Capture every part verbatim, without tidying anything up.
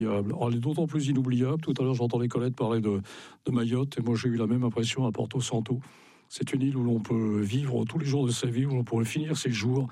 Alors, elle est d'autant plus inoubliable. Tout à l'heure, j'entendais Colette parler de, de Mayotte, et moi j'ai eu la même impression à Porto Santo. C'est une île où l'on peut vivre tous les jours de sa vie, où l'on pourrait finir ses jours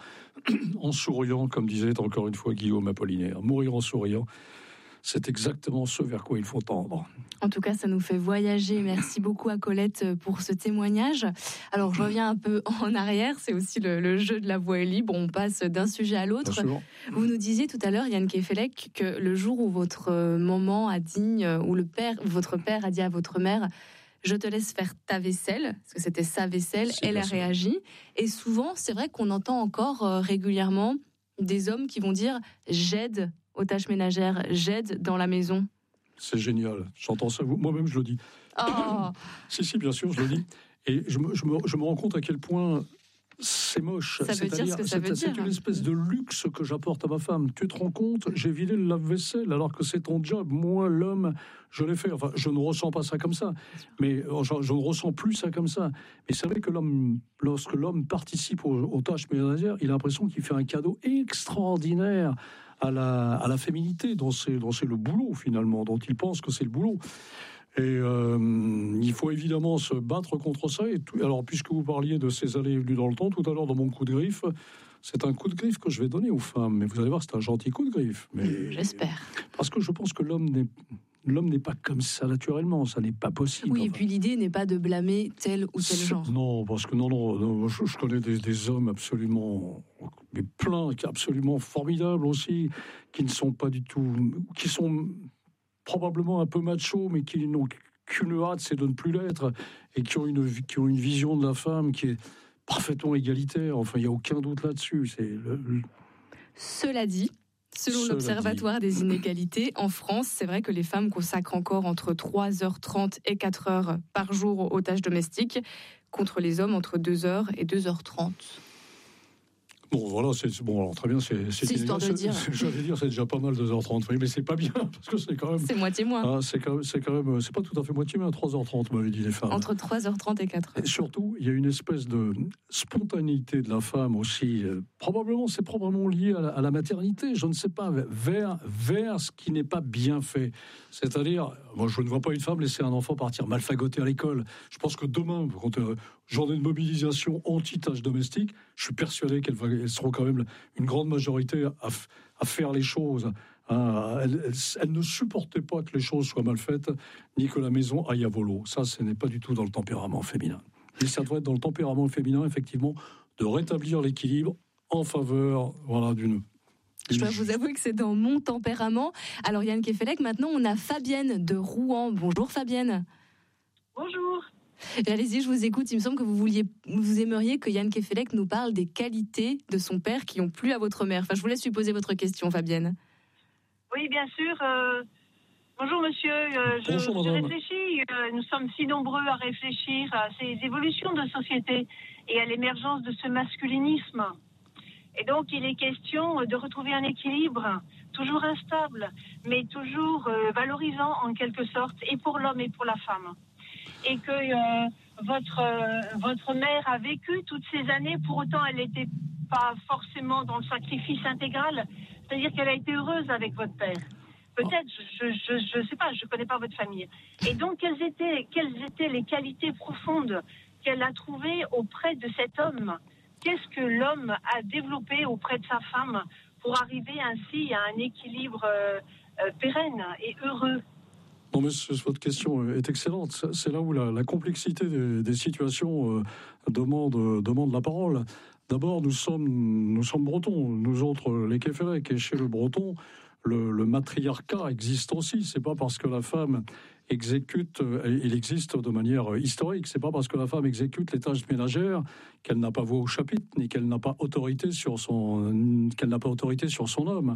en souriant, comme disait encore une fois Guillaume Apollinaire. Mourir en souriant, c'est exactement ce vers quoi il faut tendre. En tout cas, ça nous fait voyager. Merci beaucoup à Colette pour ce témoignage. Alors, je reviens un peu en arrière. C'est aussi le, le jeu de la voix est libre. On passe d'un sujet à l'autre. Vous nous disiez tout à l'heure, Yann Kefelec, que le jour où votre maman a dit, ou le père, votre père a dit à votre mère, je te laisse faire ta vaisselle, parce que c'était sa vaisselle, c'est elle a réagi. Et souvent, c'est vrai qu'on entend encore euh, régulièrement des hommes qui vont dire « j'aide aux tâches ménagères, j'aide dans la maison ». C'est génial, j'entends ça, moi-même je le dis. Oh. si, si, bien sûr, je le dis. Et je me, je me, je me rends compte à quel point c'est moche. Ça veut dire ce que ça veut dire. C'est une espèce de luxe que j'apporte à ma femme. Tu te rends compte, j'ai vidé le lave-vaisselle alors que c'est ton job. Moi, l'homme, je l'ai fait. Enfin, je ne ressens pas ça comme ça. Mais je, je ne ressens plus ça comme ça. Mais c'est vrai que l'homme, lorsque l'homme participe aux, aux tâches ménagères, il a l'impression qu'il fait un cadeau extraordinaire à la, à la féminité, dont c'est, dont c'est le boulot finalement, dont il pense que c'est le boulot. Et euh, il faut évidemment se battre contre ça. Et tout, alors, puisque vous parliez de ces allées et venues dans le temps, tout à l'heure dans mon coup de griffe, c'est un coup de griffe que je vais donner aux femmes. Mais vous allez voir, c'est un gentil coup de griffe. Mais, j'espère. Parce que je pense que l'homme n'est, l'homme n'est pas comme ça naturellement. Ça n'est pas possible. Oui, enfin. Et puis l'idée n'est pas de blâmer tel ou tel genre. Non, parce que non, non, non je, je connais des, des hommes absolument, mais plein, absolument formidables aussi, qui ne sont pas du tout, qui sont probablement un peu macho, mais qui n'ont qu'une hâte, c'est de ne plus l'être, et qui ont une, qui ont une vision de la femme qui est parfaitement égalitaire. Enfin, il n'y a aucun doute là-dessus. C'est le, le... Cela dit, selon Cela l'Observatoire dit. des inégalités, en France, c'est vrai que les femmes consacrent encore entre trois heures trente et quatre heures par jour aux tâches domestiques, contre les hommes entre deux heures et deux heures trente. Bon, voilà, c'est bon. Alors très bien, c'est, c'est, c'est histoire de dire. C'est, j'allais dire, c'est déjà pas mal deux heures trente, oui, mais c'est pas bien parce que c'est quand même. C'est moitié moins. Ah, c'est quand même, c'est quand même, c'est pas tout à fait moitié, mais à trois heures trente, m'avait dit les femmes. Entre trois heures trente et quatre heures. Et surtout, il y a une espèce de spontanéité de la femme aussi. Euh, probablement, c'est probablement lié à la, à la maternité. Je ne sais pas, vers vers ce qui n'est pas bien fait. C'est-à-dire, moi, je ne vois pas une femme laisser un enfant partir mal fagoté à l'école. Je pense que demain, quand euh, journée de mobilisation anti-tâches domestiques, je suis persuadé qu'elles, elles seront quand même une grande majorité à, f- à faire les choses. Hein. Elles, elles, elles ne supportaient pas que les choses soient mal faites, ni que la maison aille à volo. Ça, ce n'est pas du tout dans le tempérament féminin. Mais ça doit être dans le tempérament féminin, effectivement, de rétablir l'équilibre en faveur, voilà, d'une... Je dois vous avouer que c'est dans mon tempérament. Alors Yann Kefelec, maintenant on a Fabienne de Rouen. Bonjour Fabienne. Bonjour. Et allez-y, je vous écoute. Il me semble que vous vouliez, vous aimeriez que Yann Kefelec nous parle des qualités de son père qui ont plu à votre mère. Enfin, je vous laisse lui poser votre question, Fabienne. Oui, bien sûr. Euh, bonjour monsieur. Euh, je, bonjour, je réfléchis. Euh, nous sommes si nombreux à réfléchir à ces évolutions de société et à l'émergence de ce masculinisme. Et donc, il est question de retrouver un équilibre toujours instable, mais toujours euh, valorisant en quelque sorte, et pour l'homme et pour la femme. Et que euh, votre euh, votre mère a vécu toutes ces années, pour autant elle n'était pas forcément dans le sacrifice intégral, c'est-à-dire qu'elle a été heureuse avec votre père. Peut-être, je je je sais pas, je connais pas votre famille. Et donc quelles étaient quelles étaient les qualités profondes qu'elle a trouvées auprès de cet homme? Qu'est-ce que l'homme a développé auprès de sa femme pour arriver ainsi à un équilibre euh, euh, pérenne et heureux? Non, mais votre question est excellente. C'est là où la, la complexité des, des situations euh, demande, demande la parole. D'abord, nous sommes, nous sommes bretons, nous autres, les Kefelec, et chez le breton, le, le matriarcat existe aussi. C'est pas parce que la femme exécute, il existe de manière historique, c'est pas parce que la femme exécute les tâches ménagères qu'elle n'a pas voix au chapitre, ni qu'elle n'a pas autorité sur son, qu'elle n'a pas autorité sur son homme.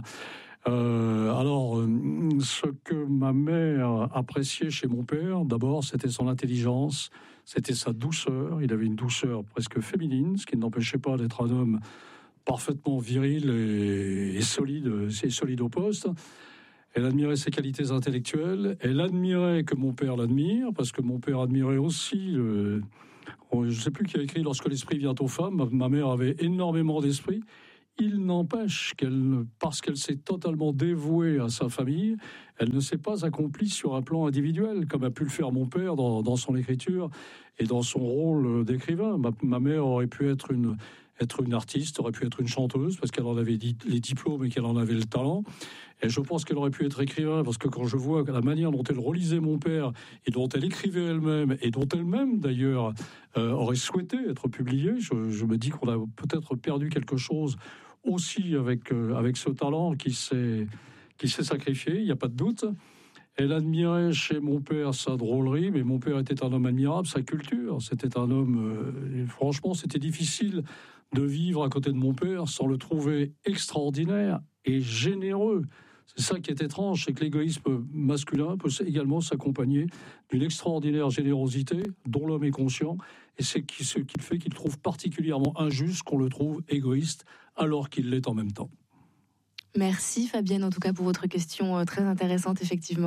Euh, alors, ce que ma mère appréciait chez mon père, d'abord, c'était son intelligence, c'était sa douceur. Il avait une douceur presque féminine, ce qui ne l'empêchait pas d'être un homme parfaitement viril et, et solide, et solide au poste. Elle admirait ses qualités intellectuelles. Elle admirait que mon père l'admire, parce que mon père admirait aussi... Le, je ne sais plus qui a écrit « Lorsque l'esprit vient aux femmes ». Ma mère avait énormément d'esprit. Il n'empêche qu'elle, parce qu'elle s'est totalement dévouée à sa famille, elle ne s'est pas accomplie sur un plan individuel, comme a pu le faire mon père dans, dans son écriture et dans son rôle d'écrivain. Ma, ma mère aurait pu être une, être une artiste, aurait pu être une chanteuse, parce qu'elle en avait dit, les diplômes et qu'elle en avait le talent. Et je pense qu'elle aurait pu être écrivain, parce que quand je vois la manière dont elle relisait mon père, et dont elle écrivait elle-même, et dont elle-même, d'ailleurs, euh, aurait souhaité être publiée, je, je me dis qu'on a peut-être perdu quelque chose aussi avec, euh, avec ce talent qui s'est, qui s'est sacrifié, il n'y a pas de doute. Elle admirait chez mon père sa drôlerie, mais mon père était un homme admirable, sa culture. C'était un homme... Euh, franchement, c'était difficile de vivre à côté de mon père sans le trouver extraordinaire et généreux. C'est ça qui est étrange, c'est que l'égoïsme masculin peut également s'accompagner d'une extraordinaire générosité dont l'homme est conscient, et c'est ce qui fait qu'il trouve particulièrement injuste qu'on le trouve égoïste alors qu'il l'est en même temps. Merci Fabienne, en tout cas pour votre question très intéressante, effectivement.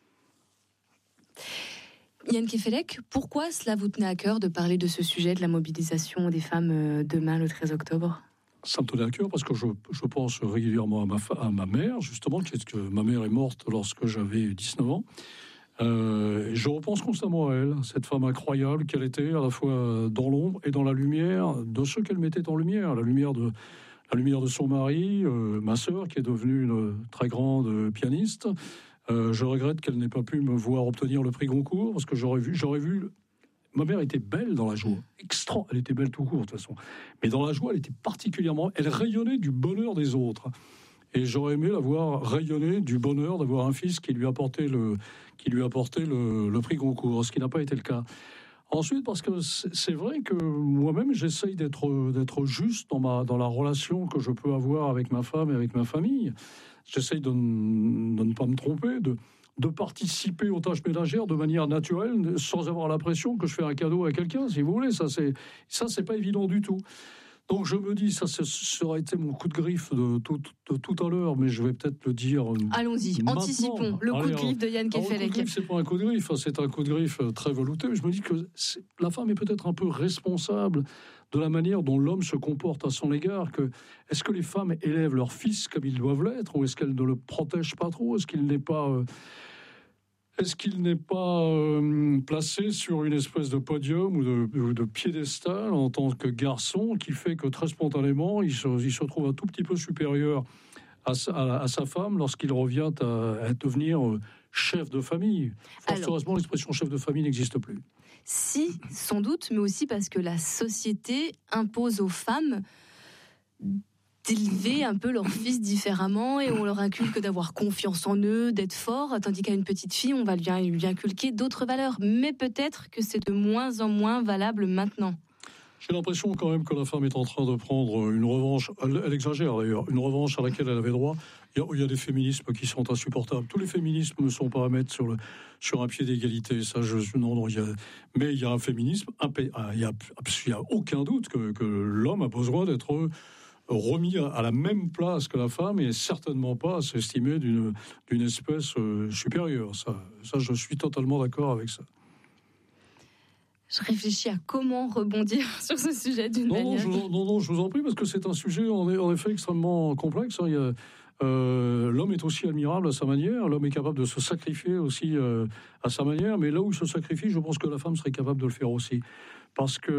Yann Kefelec, pourquoi cela vous tenait à cœur de parler de ce sujet de la mobilisation des femmes demain, le treize octobre ? Ça me tenait à cœur parce que je, je pense régulièrement à ma, à ma mère, justement, parce que ma mère est morte lorsque j'avais dix-neuf ans. Euh, je repense constamment à elle, cette femme incroyable qu'elle était, à la fois dans l'ombre et dans la lumière de ceux qu'elle mettait en lumière, la lumière de, la lumière de son mari, euh, ma sœur qui est devenue une très grande pianiste. Euh, je regrette qu'elle n'ait pas pu me voir obtenir le prix Goncourt, parce que j'aurais vu, j'aurais vu... Ma mère était belle dans la joie, extra, elle était belle tout court de toute façon. Mais dans la joie, elle était particulièrement... Elle rayonnait du bonheur des autres. Et j'aurais aimé la voir rayonner du bonheur d'avoir un fils qui lui apportait le, qui lui apportait le, le prix Goncourt, ce qui n'a pas été le cas. Ensuite, parce que c'est vrai que moi-même, j'essaye d'être, d'être juste dans, ma, dans la relation que je peux avoir avec ma femme et avec ma famille. J'essaye de, de ne pas me tromper, de... de participer aux tâches ménagères de manière naturelle, sans avoir l'impression que je fais un cadeau à quelqu'un, si vous voulez. Ça, c'est, ça, c'est pas évident du tout. Donc, je me dis, ça, ça aurait été mon coup de griffe de tout, de tout à l'heure, mais je vais peut-être le dire. Allons-y, maintenant. Anticipons le Allez, coup de griffe de Yann Kefelec. Le coup de griffe, c'est pas un coup de griffe, c'est un coup de griffe très velouté. Je me dis que la femme est peut-être un peu responsable de la manière dont l'homme se comporte à son égard. Que, est-ce que les femmes élèvent leurs fils comme ils doivent l'être, ou est-ce qu'elles ne le protègent pas trop ? Est-ce qu'il n'est pas... Euh, Est-ce qu'il n'est pas euh, placé sur une espèce de podium ou de, de piédestal en tant que garçon qui fait que très spontanément, il se, il se trouve un tout petit peu supérieur à sa, à, à sa femme lorsqu'il revient à, à devenir chef de famille. Fort heureusement, l'expression chef de famille n'existe plus. Si, sans doute, mais aussi parce que la société impose aux femmes d'élever un peu leurs fils différemment, et on leur inculque d'avoir confiance en eux, d'être forts, tandis qu'à une petite fille, on va lui, lui inculquer d'autres valeurs. Mais peut-être que c'est de moins en moins valable maintenant. J'ai l'impression quand même que la femme est en train de prendre une revanche, elle, elle exagère d'ailleurs, une revanche à laquelle elle avait droit. Il y a, il y a des féminismes qui sont insupportables. Tous les féminismes ne sont pas à mettre sur, le, sur un pied d'égalité. Ça, je, non, non, il y a, mais il y a un féminisme, il n'y a, il y a aucun doute que, que l'homme a besoin d'être remis à la même place que la femme, et certainement pas à s'estimer d'une, d'une espèce euh, supérieure. Ça, ça, je suis totalement d'accord avec ça. Je réfléchis à comment rebondir sur ce sujet d'une non, manière... Non je, non, non, je vous en prie, parce que c'est un sujet en, en effet extrêmement complexe. Hein. Il y a, euh, l'homme est aussi admirable à sa manière, l'homme est capable de se sacrifier aussi euh, à sa manière, mais là où il se sacrifie, je pense que la femme serait capable de le faire aussi. Parce que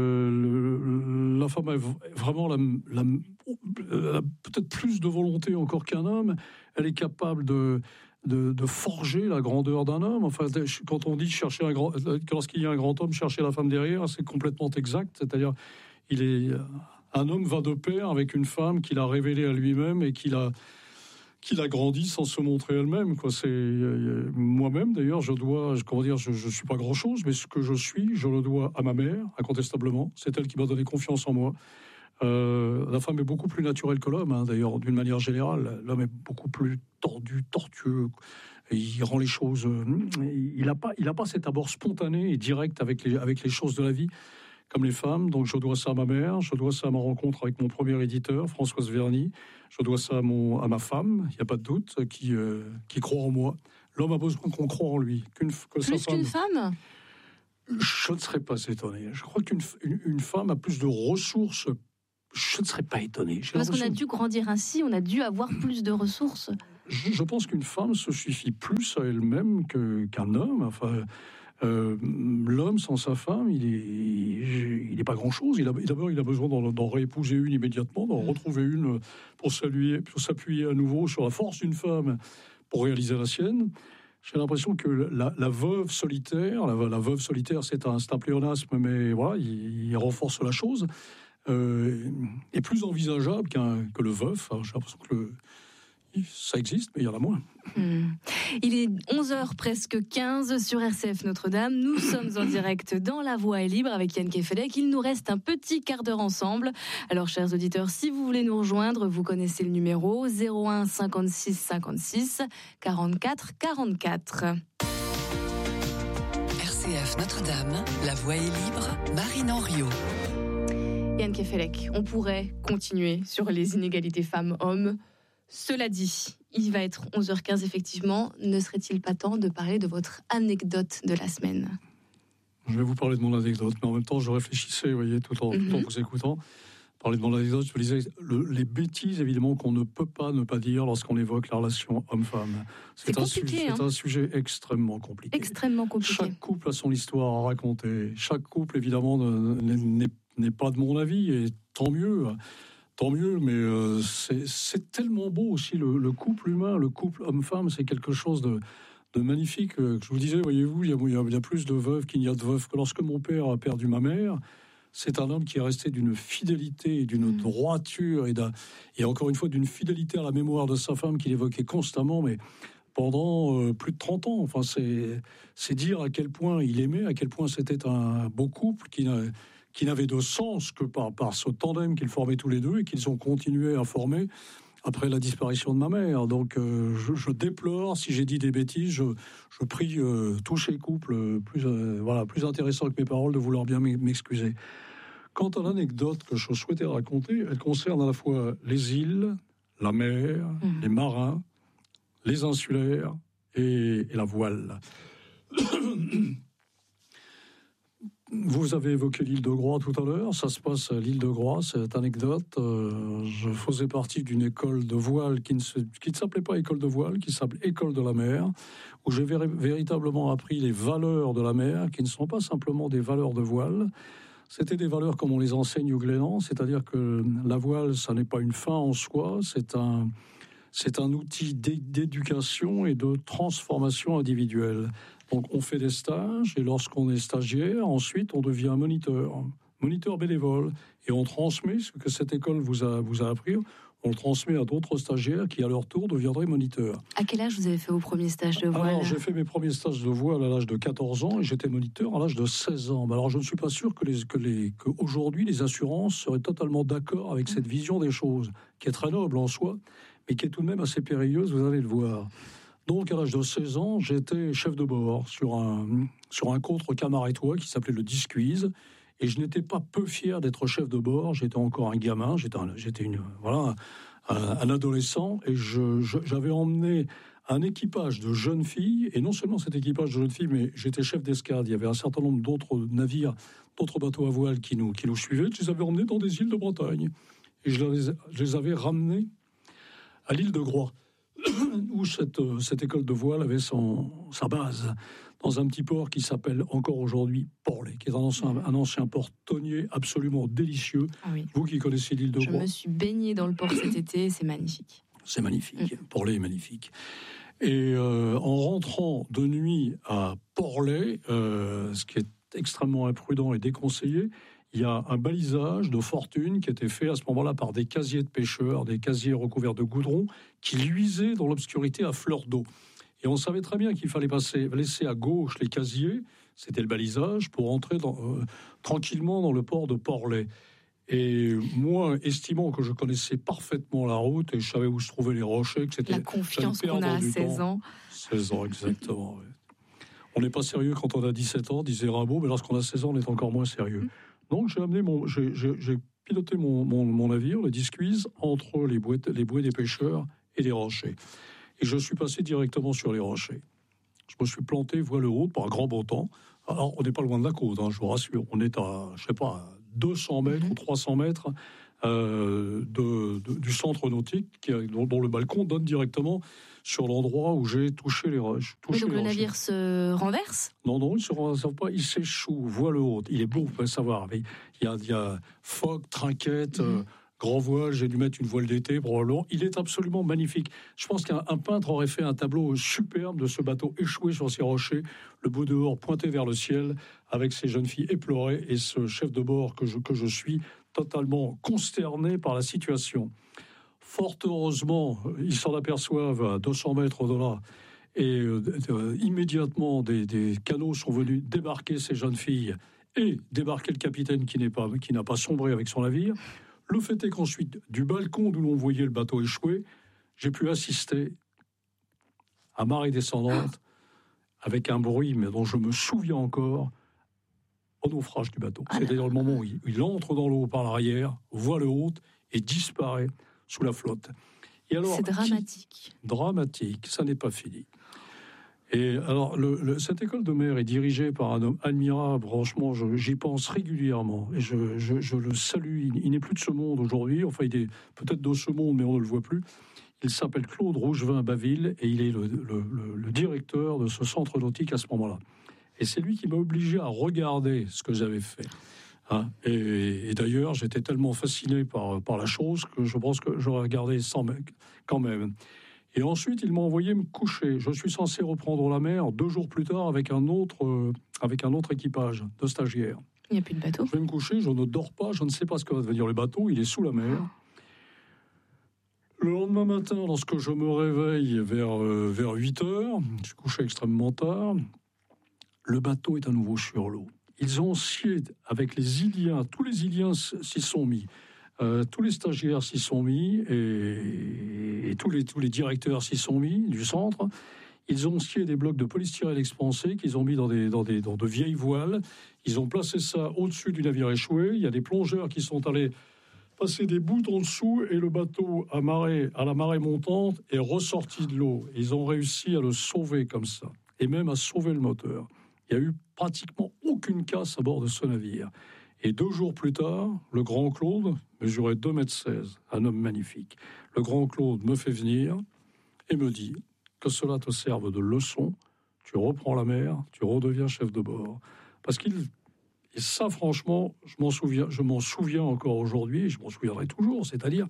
le, la femme a vraiment la, la, la, peut-être plus de volonté encore qu'un homme. Elle est capable de, de, de forger la grandeur d'un homme. Enfin, quand on dit chercher un grand, lorsqu'il y a un grand homme, chercher la femme derrière, c'est complètement exact. C'est-à-dire, il est, un homme va de pair avec une femme qu'il a révélée à lui-même et qu'il a qu'il a grandi sans se montrer elle-même, quoi. C'est euh, moi-même d'ailleurs, je dois, comment dire, je, je suis pas grand-chose, mais ce que je suis, je le dois à ma mère, incontestablement. C'est elle qui m'a donné confiance en moi. Euh, la femme est beaucoup plus naturelle que l'homme, hein, d'ailleurs, d'une manière générale. L'homme est beaucoup plus tordu, tortueux. Il rend les choses. Euh, il n'a pas, il a pas cet abord spontané et direct avec les, avec les choses de la vie, comme les femmes. Donc je dois ça à ma mère, je dois ça à ma rencontre avec mon premier éditeur, Françoise Verny, je dois ça à, mon, à ma femme, il n'y a pas de doute, qui, euh, qui croit en moi. L'homme a besoin qu'on croit en lui. Qu'une, que plus sa femme, qu'une femme ? Je ne serais pas étonné. Je crois qu'une une, une femme a plus de ressources je ne serais pas étonné. J'ai Parce qu'on a dû grandir ainsi, on a dû avoir plus de ressources. Je, je pense qu'une femme se suffit plus à elle-même que, qu'un homme. Enfin, euh, l'homme sans sa femme, il n'est pas grand-chose. Il a, d'abord, il a besoin d'en, d'en réépouser une immédiatement, d'en retrouver une pour, saluer, pour s'appuyer à nouveau sur la force d'une femme pour réaliser la sienne. J'ai l'impression que la, la veuve solitaire, la, la veuve solitaire, c'est un, c'est un pléonasme, mais voilà, il, il renforce la chose. Euh, est plus envisageable qu'un, que le veuf. Alors, j'ai l'impression que le, ça existe, mais il y en a moins. Mmh. Il est onze heures presque quinze sur R C F Notre-Dame. Nous sommes en direct dans La Voix est libre avec Yann Kefelec. Il nous reste un petit quart d'heure ensemble. Alors, chers auditeurs, si vous voulez nous rejoindre, vous connaissez le numéro zéro un cinquante-six cinquante-six quarante-quatre quarante-quatre. R C F Notre-Dame, La Voix est libre, Marine Henriot. Yann Kefelec, on pourrait continuer sur les inégalités femmes-hommes. Cela dit, il va être onze heures quinze effectivement. Ne serait-il pas temps de parler de votre anecdote de la semaine ? Je vais vous parler de mon anecdote, mais en même temps, je réfléchissais, vous voyez, tout en, mm-hmm. tout en vous écoutant. Parler de mon anecdote, je me disais, le, les bêtises, évidemment, qu'on ne peut pas ne pas dire lorsqu'on évoque la relation homme-femme. C'est, c'est, un, compliqué, su- hein. c'est un sujet extrêmement compliqué. Extrêmement compliqué. Chaque couple a son histoire à raconter. Chaque couple, évidemment, n'est, n'est pas de mon avis, et tant mieux. Tant mieux, mais euh, c'est, c'est tellement beau aussi, le, le couple humain, le couple homme-femme, c'est quelque chose de, de magnifique. Je vous disais, voyez-vous, il y, a, il y a plus de veuves qu'il n'y a de veuves. Que lorsque mon père a perdu ma mère, c'est un homme qui est resté d'une fidélité, d'une mmh. droiture, et, d'un, et encore une fois, d'une fidélité à la mémoire de sa femme qu'il évoquait constamment, mais pendant euh, plus de trente ans. Enfin, c'est, c'est dire à quel point il aimait, à quel point c'était un beau couple qui n'a... qui n'avait de sens que par, par ce tandem qu'ils formaient tous les deux et qu'ils ont continué à former après la disparition de ma mère. Donc euh, je, je déplore si j'ai dit des bêtises, je, je prie euh, tous ces couples plus, euh, voilà, plus intéressants que mes paroles de vouloir bien m'excuser. Quant à l'anecdote que je souhaitais raconter, elle concerne à la fois les îles, la mer, mmh. les marins, les insulaires et, et la voile. Vous avez évoqué l'île de Groix tout à l'heure. Ça se passe à l'île de Groix, cette anecdote. Euh, je faisais partie d'une école de voile qui ne, se, qui ne s'appelait pas école de voile, qui s'appelait école de la mer, où j'ai vér- véritablement appris les valeurs de la mer, qui ne sont pas simplement des valeurs de voile. C'était des valeurs comme on les enseigne au Glénan, c'est-à-dire que la voile, ça n'est pas une fin en soi, c'est un, c'est un outil d'éducation et de transformation individuelle. Donc, on fait des stages, et lorsqu'on est stagiaire, ensuite, on devient moniteur, moniteur bénévole, et on transmet ce que cette école vous a, vous a appris, on le transmet à d'autres stagiaires qui, à leur tour, deviendraient moniteurs. À quel âge vous avez fait vos premiers stages de voile ? Alors, j'ai fait mes premiers stages de voile à l'âge de quatorze ans, et j'étais moniteur à l'âge de seize ans. Alors, je ne suis pas sûr que, les, que, les, que aujourd'hui, les assurances seraient totalement d'accord avec cette vision des choses, qui est très noble en soi, mais qui est tout de même assez périlleuse, vous allez le voir. Donc, à l'âge de seize ans, j'étais chef de bord sur un, sur un contre-camarétois qui s'appelait le Disquise. Et je n'étais pas peu fier d'être chef de bord. J'étais encore un gamin, j'étais, un, j'étais une, voilà, un, un adolescent. Et je, je, j'avais emmené un équipage de jeunes filles. Et non seulement cet équipage de jeunes filles, mais j'étais chef d'escadre. Il y avait un certain nombre d'autres navires, d'autres bateaux à voile qui nous, qui nous suivaient. Je les avais emmenés dans des îles de Bretagne. Et je les, je les avais ramenés à l'île de Groix, où cette, cette école de voile avait son, sa base, dans un petit port qui s'appelle encore aujourd'hui Porlet, qui est un ancien, un ancien port tonnier absolument délicieux. Ah oui. Vous qui connaissez l'île de Je Groix. Je me suis baignée dans le port cet été, c'est magnifique. C'est magnifique, mmh. Porlet est magnifique. Et euh, en rentrant de nuit à Porlet, euh, ce qui est extrêmement imprudent et déconseillé, il y a un balisage de fortune qui était fait à ce moment-là par des casiers de pêcheurs, des casiers recouverts de goudron, qui luisaient dans l'obscurité à fleur d'eau. Et on savait très bien qu'il fallait passer, laisser à gauche les casiers, c'était le balisage, pour entrer dans, euh, tranquillement dans le port de Porlet. Et moi, estimant que je connaissais parfaitement la route et je savais où se trouvaient les rochers, que c'était... La confiance qu'on a à seize ans. seize ans, exactement, oui. On n'est pas sérieux quand on a dix-sept ans, disait Rimbaud, mais lorsqu'on a seize ans, on est encore moins sérieux. Mmh. Donc j'ai amené mon, j'ai, j'ai, j'ai piloté mon, mon, mon navire, le Disquise, entre les bouées, les bouées des pêcheurs et les rochers. Et je suis passé directement sur les rochers. Je me suis planté voile haute par un grand beau temps. Alors on n'est pas loin de la côte, hein, je vous rassure. On est à, je sais pas, deux cents mètres mmh. ou trois cents mètres euh, de, de, du centre nautique qui a, dont, dont le balcon donne directement sur l'endroit où j'ai touché les roches. Mais donc le navire se renverse ? Non, non, il ne se renverse pas, il s'échoue, voile haute. Il est beau, vous pouvez savoir. Mais il y a, il y a phoque, trinquette, mmh. euh, grand voile, j'ai dû mettre une voile d'été, probablement. Il est absolument magnifique. Je pense qu'un un peintre aurait fait un tableau superbe de ce bateau échoué sur ces rochers, le beau dehors pointé vers le ciel, avec ces jeunes filles éplorées et ce chef de bord que je, que je suis, totalement consterné par la situation. Fort heureusement, ils s'en aperçoivent à deux cents mètres de là. Et euh, euh, immédiatement, des, des canots sont venus débarquer ces jeunes filles et débarquer le capitaine qui, n'est pas, qui n'a pas sombré avec son navire. Le fait est qu'ensuite, du balcon d'où l'on voyait le bateau échoué, j'ai pu assister à marée descendante avec un bruit mais dont je me souviens encore au naufrage du bateau. C'est d'ailleurs le moment où il, il entre dans l'eau par l'arrière, voile haute et disparaît sous la flotte. Et alors, c'est dramatique. Qui, dramatique, ça n'est pas fini. Et alors, le, le, cette école de mer est dirigée par un homme admirable. Franchement, je, j'y pense régulièrement et je, je, je le salue. Il, il n'est plus de ce monde aujourd'hui. Enfin, il est peut-être de ce monde, mais on ne le voit plus. Il s'appelle Claude Rougevin-Baville et il est le, le, le, le directeur de ce centre nautique à ce moment-là. Et c'est lui qui m'a obligé à regarder ce que j'avais fait. Hein, et, et d'ailleurs, j'étais tellement fasciné par, par la chose que je pense que j'aurais regardé sans mec, quand même. Et ensuite, il m'a envoyé me coucher. Je suis censé reprendre la mer deux jours plus tard avec un autre, euh, avec un autre équipage de stagiaires. Il n'y a plus de bateau. Je vais me coucher, je ne dors pas, je ne sais pas ce que va devenir le bateau, il est sous la mer. Le lendemain matin, lorsque je me réveille vers, euh, vers huit heures, je suis couché extrêmement tard, le bateau est à nouveau sur l'eau. Ils ont scié avec les Iliens, tous les Iliens s'y sont mis, euh, tous les stagiaires s'y sont mis, et, et tous, les, tous les directeurs s'y sont mis, du centre. Ils ont scié des blocs de polystyrène expansé qu'ils ont mis dans, des, dans, des, dans de vieilles voiles. Ils ont placé ça au-dessus du navire échoué. Il y a des plongeurs qui sont allés passer des bouts en dessous, et le bateau, à, marée, à la marée montante, est ressorti de l'eau. Ils ont réussi à le sauver comme ça, et même à sauver le moteur. Il n'y a eu pratiquement aucune casse à bord de ce navire. Et deux jours plus tard, le grand Claude mesurait deux mètres seize, un homme magnifique. Le grand Claude me fait venir et me dit que cela te serve de leçon. Tu reprends la mer, tu redeviens chef de bord. Parce qu'il... Et ça, franchement, je m'en souviens, je m'en souviens encore aujourd'hui, et je m'en souviendrai toujours. C'est-à-dire,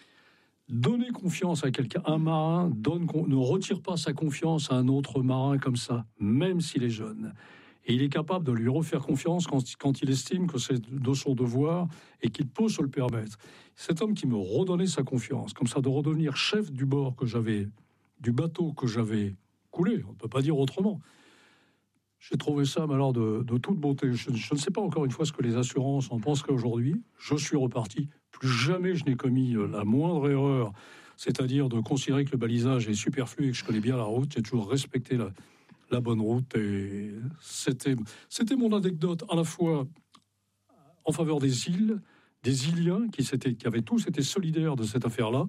donner confiance à quelqu'un. Un marin donne, ne retire pas sa confiance à un autre marin comme ça, même s'il est jeune. Et il est capable de lui refaire confiance quand, quand il estime que c'est de son devoir et qu'il peut se le permettre. Cet homme qui me redonnait sa confiance, comme ça, de redevenir chef du bord que j'avais, du bateau que j'avais coulé, on ne peut pas dire autrement. J'ai trouvé ça, mais alors, de, de toute beauté. Je, je ne sais pas encore une fois ce que les assurances en pensent qu'aujourd'hui. Je suis reparti. Plus jamais je n'ai commis la moindre erreur, c'est-à-dire de considérer que le balisage est superflu et que je connais bien la route. J'ai toujours respecté la, la bonne route. Et c'était, c'était mon anecdote à la fois en faveur des îles, des Iliens qui, qui avaient tous été solidaires de cette affaire-là,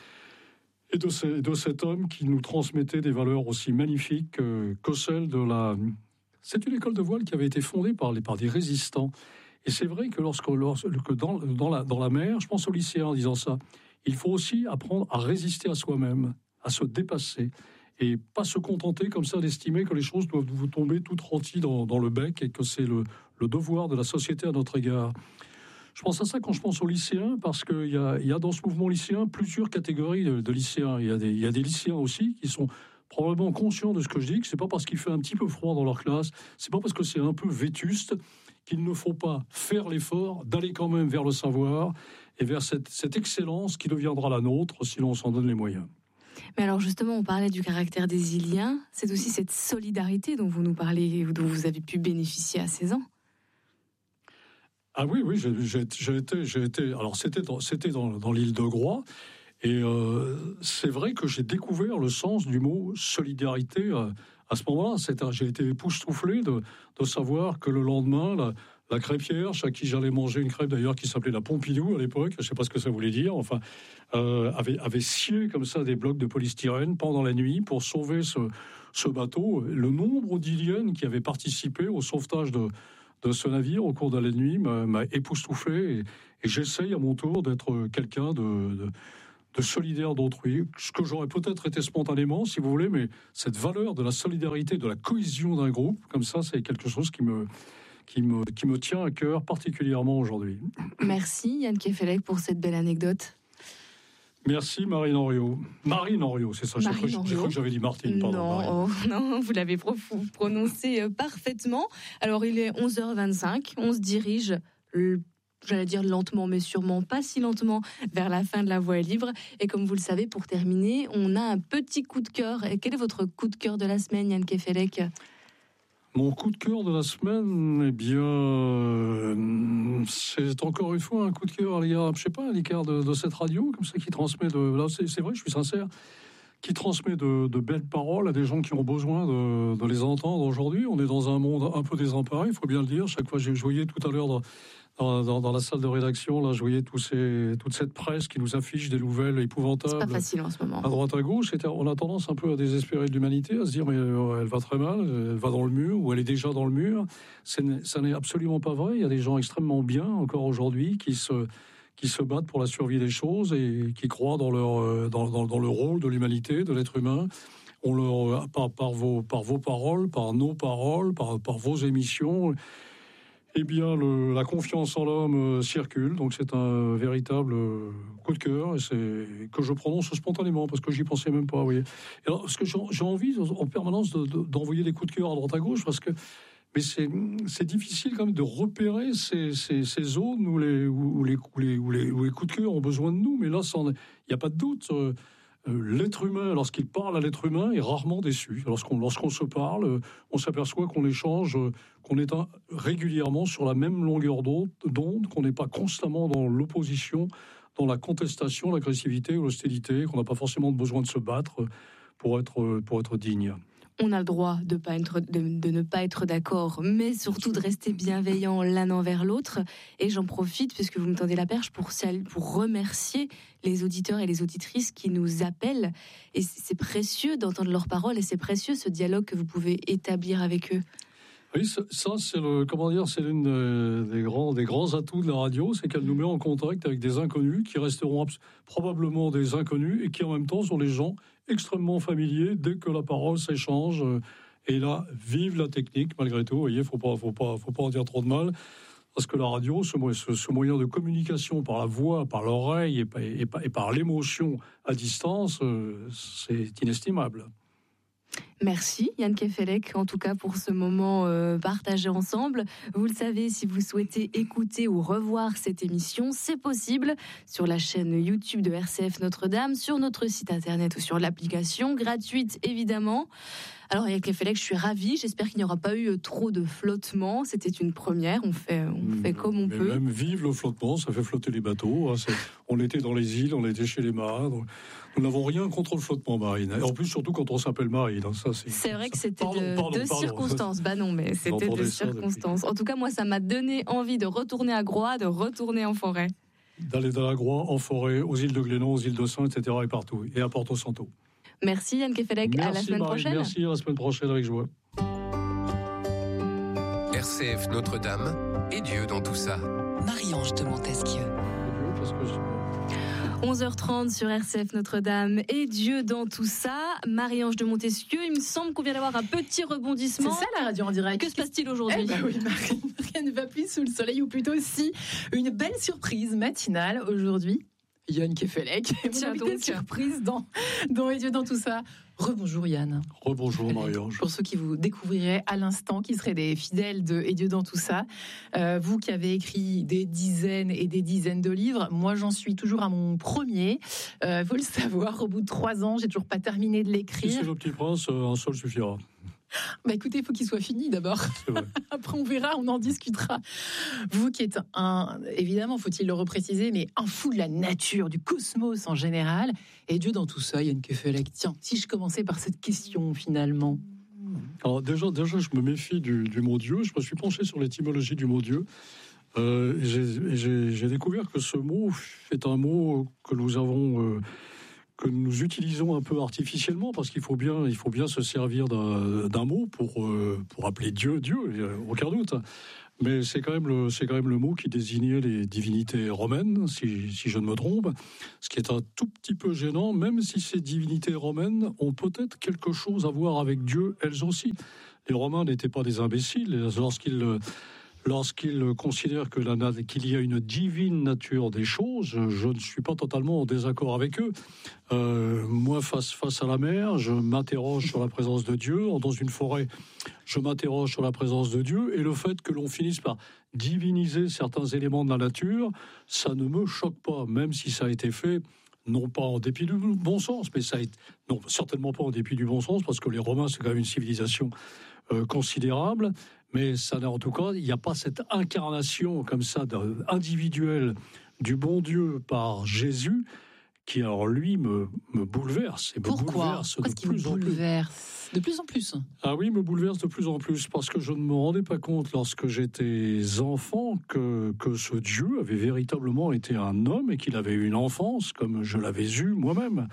et de, ce, de cet homme qui nous transmettait des valeurs aussi magnifiques que, que celles de la... C'est une école de voile qui avait été fondée par, les, par des résistants. Et c'est vrai que, lorsque, lorsque dans, dans, la, dans la mer, je pense aux lycéens en disant ça, il faut aussi apprendre à résister à soi-même, à se dépasser, et pas se contenter comme ça d'estimer que les choses doivent vous tomber toutes rôties dans, dans le bec et que c'est le, le devoir de la société à notre égard. Je pense à ça quand je pense aux lycéens, parce qu'il y a, y a dans ce mouvement lycéen plusieurs catégories de, de lycéens. Il y a des, il y a des lycéens aussi qui sont probablement conscients de ce que je dis, que c'est pas parce qu'il fait un petit peu froid dans leur classe, c'est pas parce que c'est un peu vétuste qu'il ne faut pas faire l'effort d'aller quand même vers le savoir et vers cette, cette excellence qui deviendra la nôtre si l'on s'en donne les moyens. Mais alors justement, on parlait du caractère des Iliens, c'est aussi cette solidarité dont vous nous parlez, dont vous avez pu bénéficier à seize ans. Ah oui, oui, j'ai, j'ai, j'ai été, j'ai été. Alors c'était dans, c'était dans, dans l'île de Groix, et euh, c'est vrai que j'ai découvert le sens du mot solidarité euh, à ce moment-là. C'est, j'ai été époustouflé de, de savoir que le lendemain, la, la crêpière, chez qui j'allais manger une crêpe d'ailleurs qui s'appelait la Pompidou à l'époque, je ne sais pas ce que ça voulait dire, enfin, euh, avait, avait scié comme ça des blocs de polystyrène pendant la nuit pour sauver ce, ce bateau. Le nombre d'Iliennes qui avaient participé au sauvetage de de ce navire au cours de la nuit m'a, m'a époustouflé, et, et j'essaye à mon tour d'être quelqu'un de, de, de solidaire d'autrui, ce que j'aurais peut-être été spontanément, si vous voulez, mais cette valeur de la solidarité, de la cohésion d'un groupe, comme ça, c'est quelque chose qui me... Qui me, qui me tient à cœur particulièrement aujourd'hui. Merci Yann Kefelec pour cette belle anecdote. Merci Marine Henriot. Marine Henriot, c'est ça. J'ai cru, j'ai cru que j'avais dit Martine. Pardon, non, Marine. Oh, non, vous l'avez pro- prononcé parfaitement. Alors il est onze heures vingt-cinq, on se dirige, j'allais dire lentement, mais sûrement pas si lentement, vers la fin de La Voix est libre. Et comme vous le savez, pour terminer, on a un petit coup de cœur. Et quel est votre coup de cœur de la semaine, Yann Kefelec ? Mon coup de cœur de la semaine, eh bien, euh, c'est encore une fois un coup de cœur à l'égard, je sais pas, à l'égard de, de cette radio, comme ça, qui transmet de, là, c'est, c'est vrai, je suis sincère, qui transmet de, de belles paroles à des gens qui ont besoin de, de les entendre aujourd'hui. On est dans un monde un peu désemparé, il faut bien le dire. Chaque fois, j'ai joué tout à l'heure dans, dans, dans, dans la salle de rédaction, là, je voyais tous ces, toute cette presse qui nous affiche des nouvelles épouvantables. C'est pas facile en ce moment. À droite, à gauche, on a tendance un peu à désespérer de l'humanité, à se dire mais euh, elle va très mal, elle va dans le mur, ou elle est déjà dans le mur. C'est, ça n'est absolument pas vrai. Il y a des gens extrêmement bien encore aujourd'hui qui se qui se battent pour la survie des choses et qui croient dans leur dans, dans, dans le rôle de l'humanité, de l'être humain. On leur par, par vos par vos paroles, par nos paroles, par par vos émissions. Eh bien, le, la confiance en l'homme euh, circule, donc c'est un véritable euh, coup de cœur, et c'est que je prononce spontanément, parce que j'y pensais même pas, vous voyez. Et alors, parce que j'ai, j'ai envie en permanence de, de, d'envoyer des coups de cœur à droite à gauche, parce que mais c'est, c'est difficile quand même de repérer ces, ces, ces zones où les, où, les, où, les, où, les, où les coups de cœur ont besoin de nous, mais là, il n'y a pas de doute. Euh, L'être humain, lorsqu'il parle à l'être humain, est rarement déçu. Lorsqu'on, lorsqu'on se parle, on s'aperçoit qu'on échange, qu'on est un, régulièrement sur la même longueur d'onde, qu'on n'est pas constamment dans l'opposition, dans la contestation, l'agressivité ou l'hostilité, qu'on n'a pas forcément besoin de se battre pour être, pour être digne. On a le droit de, pas être, de, de ne pas être d'accord, mais surtout de rester bienveillant l'un envers l'autre. Et j'en profite, puisque vous me tendez la perche, pour, pour remercier les auditeurs et les auditrices qui nous appellent. Et c'est précieux d'entendre leurs paroles, et c'est précieux ce dialogue que vous pouvez établir avec eux. Oui, ça, c'est le, comment dire, c'est l'une des grands, des grands atouts de la radio, c'est qu'elle nous met en contact avec des inconnus qui resteront probablement des inconnus et qui en même temps sont des gens extrêmement familiers dès que la parole s'échange. Et là, vive la technique malgré tout. Vous voyez, faut pas, faut pas, faut pas en dire trop de mal, parce que la radio, ce, ce, ce moyen de communication par la voix, par l'oreille et, et, et par l'émotion à distance, c'est inestimable. Merci Yann Kefelec, en tout cas pour ce moment euh, partagé ensemble. Vous le savez, si vous souhaitez écouter ou revoir cette émission, c'est possible sur la chaîne YouTube de R C F Notre-Dame, sur notre site internet ou sur l'application, gratuite évidemment. Alors Yann Kefelec, je suis ravie, j'espère qu'il n'y aura pas eu trop de flottement, c'était une première, on fait, on fait comme on Mais peut. Même vive le flottement, ça fait flotter les bateaux, hein, on était dans les îles, on était chez les marins, donc nous n'avons rien contre le flottement, Marine. Et en plus, surtout quand on s'appelle Marine. Hein, ça, c'est, c'est vrai ça, que c'était pardon, de, pardon, de pardon. circonstances. Bah non, mais c'était de circonstances. En tout cas, moi, ça m'a donné envie de retourner à Groix, de retourner en forêt. D'aller dans la Groix, en forêt, aux îles de Glénan, aux îles de Saint, et cetera et partout. Et à Porto Santo. Merci Yann Kefelec, à la semaine Marine, prochaine. Merci, à la semaine prochaine avec joie. R C F Notre-Dame et Dieu dans tout ça. Marie-Ange de Montesquieu. Parce que je... onze heures trente sur R C F Notre-Dame et Dieu dans tout ça. Marie-Ange de Montesquieu, il me semble qu'on vient d'avoir un petit rebondissement. C'est ça la radio en direct. Que se passe-t-il aujourd'hui ? Eh ben oui, Marie, rien ne va plus sous le soleil, ou plutôt si une belle surprise matinale aujourd'hui. Yann Kefelec, mon invité surprise dans, dans Et Dieu dans tout ça. Rebonjour Yann. Rebonjour Marie-Ange. Pour ceux qui vous découvriraient à l'instant, qui seraient des fidèles de Et Dieu dans tout ça, euh, vous qui avez écrit des dizaines et des dizaines de livres, moi j'en suis toujours à mon premier. Il euh, faut le savoir, au bout de trois ans, j'ai toujours pas terminé de l'écrire. Si c'est le Petit Prince, un seul suffira. Bah écoutez, il faut qu'il soit fini d'abord. Après on verra, on en discutera. Vous qui êtes un, évidemment, faut-il le repréciser, mais un fou de la nature, du cosmos en général. Et Dieu dans tout ça, Yann Kefelec. Tiens, si je commençais par cette question finalement. Alors déjà, déjà je me méfie du, du mot Dieu. Je me suis penché sur l'étymologie du mot Dieu. Euh, et j'ai, j'ai, j'ai découvert que ce mot est un mot que nous avons... Euh, que nous utilisons un peu artificiellement, parce qu'il faut bien, il faut bien se servir d'un, d'un mot pour, euh, pour appeler Dieu, Dieu, aucun doute. Mais c'est quand même le, c'est quand même le mot qui désignait les divinités romaines, si, si je ne me trompe, ce qui est un tout petit peu gênant, même si ces divinités romaines ont peut-être quelque chose à voir avec Dieu, elles aussi. Les Romains n'étaient pas des imbéciles lorsqu'ils... Lorsqu'ils considèrent que la, qu'il y a une divine nature des choses, je ne suis pas totalement en désaccord avec eux. Euh, moi, face, face à la mer, je m'interroge sur la présence de Dieu. Dans une forêt, je m'interroge sur la présence de Dieu. Et le fait que l'on finisse par diviniser certains éléments de la nature, ça ne me choque pas, même si ça a été fait... non pas en dépit du bon sens, mais ça a été, non, certainement pas en dépit du bon sens, parce que les Romains, c'est quand même une civilisation euh, considérable, mais ça n'a, en tout cas, il n'y a pas cette incarnation comme ça individuelle du bon Dieu par Jésus, qui alors lui me, me bouleverse et me Pourquoi bouleverse Pourquoi de est-ce plus qu'il en plus. bouleverse de plus en plus. Ah oui, me bouleverse de plus en plus, parce que je ne me rendais pas compte lorsque j'étais enfant que, que ce Dieu avait véritablement été un homme et qu'il avait eu une enfance comme je l'avais eue moi-même.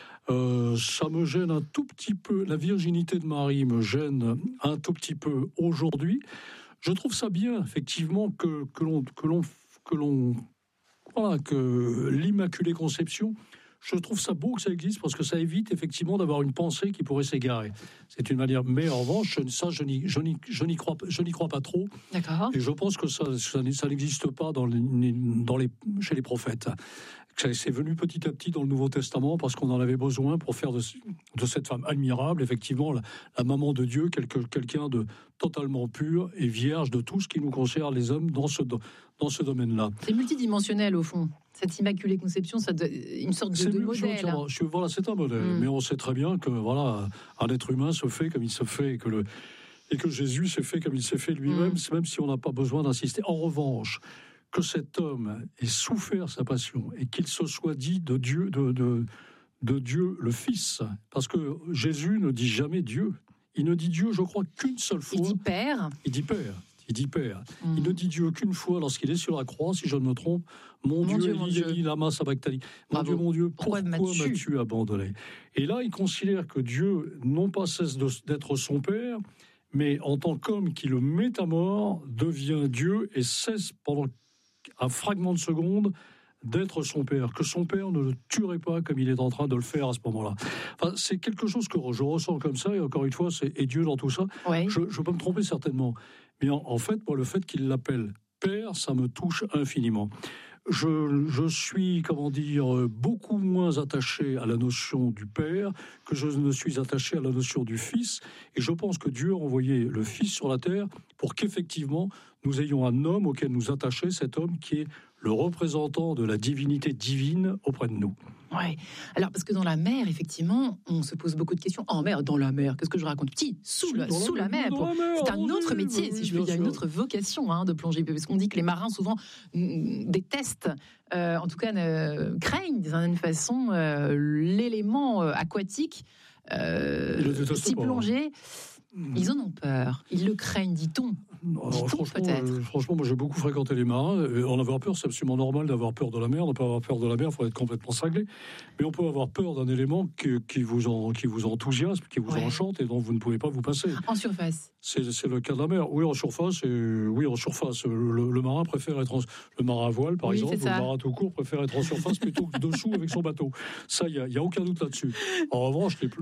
Euh, ça me gêne un tout petit peu, la virginité de Marie me gêne un tout petit peu aujourd'hui. Je trouve ça bien, effectivement, que, que l'on, que l'on, que l'on, voilà, que l'Immaculée Conception, je trouve ça beau que ça existe parce que ça évite effectivement d'avoir une pensée qui pourrait s'égarer. C'est une manière, mais en revanche, ça, je n'y, je n'y, je n'y crois, je n'y crois pas trop. D'accord. Et je pense que ça, ça, ça n'existe pas dans les, dans les, chez les prophètes. C'est venu petit à petit dans le Nouveau Testament parce qu'on en avait besoin pour faire de, de cette femme admirable, effectivement, la, la maman de Dieu, quelque, quelqu'un de totalement pur et vierge de tout ce qui nous concerne les hommes dans ce, dans ce domaine-là. C'est multidimensionnel au fond. Cette Immaculée Conception, ça une sorte de, de modèle. Je, je, voilà, c'est un modèle. Mm. Mais on sait très bien que voilà, un être humain se fait comme il se fait et que, le, et que Jésus s'est fait comme il s'est fait lui-même, mm. même si on n'a pas besoin d'insister. En revanche, que cet homme ait souffert sa passion et qu'il se soit dit de Dieu, de, de, de Dieu le Fils, parce que Jésus ne dit jamais Dieu. Il ne dit Dieu, je crois, qu'une seule fois. Il dit Père. Il dit Père. Il dit Père. Mmh. Il ne dit Dieu qu'une fois lorsqu'il est sur la croix, si je ne me trompe. Mon, mon Dieu, Dieu, Eli, Eli, lama sabachthani. Mon Dieu, mon Dieu, pourquoi, pourquoi m'as-tu? m'as-tu abandonné? Et là, il considère que Dieu, non pas cesse de, d'être son Père, mais en tant qu'homme qui le met à mort, devient Dieu et cesse pendant un fragment de seconde d'être son père, que son père ne le tuerait pas comme il est en train de le faire à ce moment-là. Enfin, c'est quelque chose que je ressens comme ça, et encore une fois, c'est et Dieu dans tout ça. Oui. Je, je peux me tromper certainement, mais en, en fait, moi, le fait qu'il l'appelle père, ça me touche infiniment. Je, je suis, comment dire, beaucoup moins attaché à la notion du Père que je ne suis attaché à la notion du Fils. Et je pense que Dieu a envoyé le Fils sur la terre pour qu'effectivement, nous ayons un homme auquel nous attacher, cet homme qui est le représentant de la divinité divine auprès de nous. Oui. Alors, parce que dans la mer, effectivement, on se pose beaucoup de questions. En mer, dans la mer, qu'est-ce que je raconte? Petit, sous, le, sous la, la mer. Pour... mer c'est un autre oui, métier, oui, si je puis dire, une autre vocation hein, de plongée. Parce qu'on dit que les marins, souvent, détestent, euh, en tout cas, ne, craignent d'une certaine façon euh, l'élément euh, aquatique. Euh, si plongé, ils en ont peur. Ils le craignent, dit-on. Alors, franchement, euh, franchement, moi j'ai beaucoup fréquenté les marins. Et en avoir peur, c'est absolument normal d'avoir peur de la mer. On ne peut pas avoir peur de la mer, il faut être complètement cinglé. Mais on peut avoir peur d'un élément qui, qui, vous en, qui vous enthousiasme, qui vous ouais. enchante et dont vous ne pouvez pas vous passer. En surface. C'est, c'est le cas de la mer. Oui, en surface. Et, oui, en surface. Le, le marin préfère être en, le marin à voile, par oui, exemple, ou le marin tout court préfère être en surface plutôt que dessous avec son bateau. Ça, il n'y a, a aucun doute là-dessus. En revanche, les,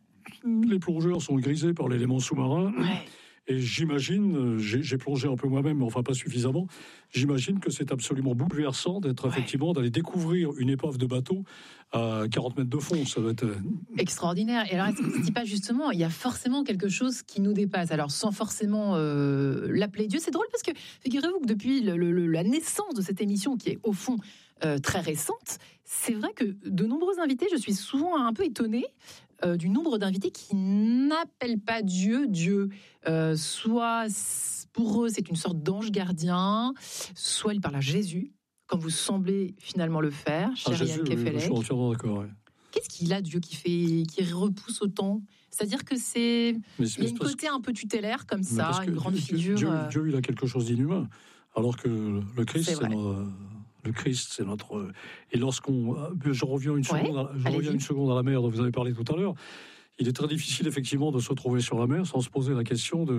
les plongeurs sont grisés par l'élément sous-marin. Ouais. Et j'imagine, j'ai, j'ai plongé un peu moi-même, mais enfin pas suffisamment, j'imagine que c'est absolument bouleversant d'être ouais. effectivement, d'aller découvrir une épave de bateau à quarante mètres de fond. Ça doit être... extraordinaire. Et alors, est-ce que ne dit pas justement, il y a forcément quelque chose qui nous dépasse, alors sans forcément euh, l'appeler Dieu. C'est drôle parce que, figurez-vous que depuis le, le, la naissance de cette émission, qui est au fond euh, très récente, c'est vrai que de nombreux invités, je suis souvent un peu étonnée, Euh, du nombre d'invités qui n'appellent pas Dieu, Dieu. Euh, soit pour eux, c'est une sorte d'ange gardien, soit ils parlent à Jésus, comme vous semblez finalement le faire, cher ah, Yann Kefelec. Oui, je suis entièrement d'accord, ouais. Qu'est-ce qu'il a, Dieu, qui, fait, qui repousse autant? C'est-à-dire que c'est... Mais, il y a une côté que... un peu tutélaire, comme ça, une grande Dieu, figure... Dieu, euh... Dieu, il a quelque chose d'inhumain, alors que le Christ, c'est, c'est notre... Le Christ, c'est notre... Et lorsqu'on... Je reviens une seconde, ouais, à... je reviens une seconde à la mer dont vous avez parlé tout à l'heure. Il est très difficile, effectivement, de se trouver sur la mer sans se poser la question de,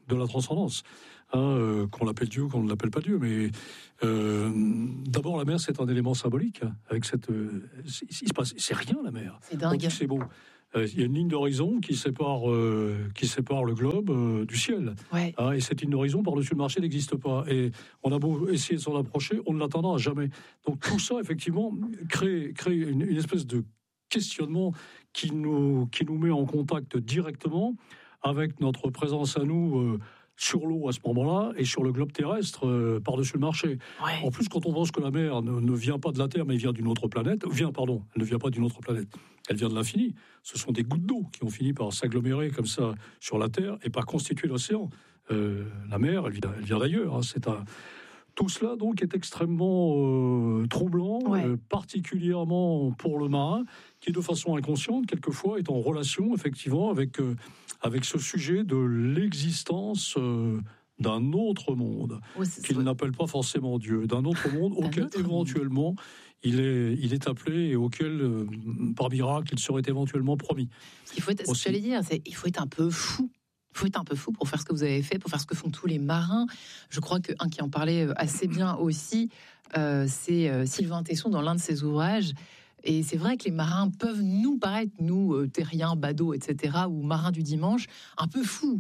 de la transcendance. Hein, euh, qu'on l'appelle Dieu, qu'on ne l'appelle pas Dieu, mais euh, d'abord la mer c'est un élément symbolique. Hein, avec cette, euh, il se passe, c'est rien la mer. C'est dingue. On dit que c'est beau. Euh, il y a une ligne d'horizon qui sépare, euh, qui sépare le globe euh, du ciel. Ouais. Hein, et cette ligne d'horizon par-dessus le marché n'existe pas. Et on a beau essayer de s'en approcher, on ne l'atteindra jamais. Donc tout ça effectivement crée, crée une, une espèce de questionnement qui nous, qui nous met en contact directement avec notre présence à nous. Euh, sur l'eau à ce moment-là et sur le globe terrestre euh, par-dessus le marché. Ouais. En plus, quand on pense que la mer ne, ne vient pas de la Terre, mais vient d'une autre planète, vient, pardon, elle ne vient pas d'une autre planète, elle vient de l'infini. Ce sont des gouttes d'eau qui ont fini par s'agglomérer comme ça sur la Terre et par constituer l'océan. Euh, la mer, elle vient, elle vient d'ailleurs. Hein, c'est un... Tout cela, donc, est extrêmement euh, troublant, ouais. euh, particulièrement pour le marin, qui, de façon inconsciente, quelquefois, est en relation, effectivement, avec... Euh, avec ce sujet de l'existence euh, d'un autre monde, oui, qu'il vrai. n'appelle pas forcément Dieu, d'un autre monde auquel autre éventuellement monde. Il, est, il est appelé et auquel, euh, par miracle, il serait éventuellement promis. Il faut être, ce que j'allais dire, c'est il faut être un peu fou. Il faut être un peu fou pour faire ce que vous avez fait, pour faire ce que font tous les marins. Je crois qu'un qui en parlait assez bien aussi, euh, c'est euh, Sylvain Tesson dans l'un de ses ouvrages. Et c'est vrai que les marins peuvent nous paraître, nous, euh, terriens, badauds, et cetera, ou marins du dimanche, un peu fous.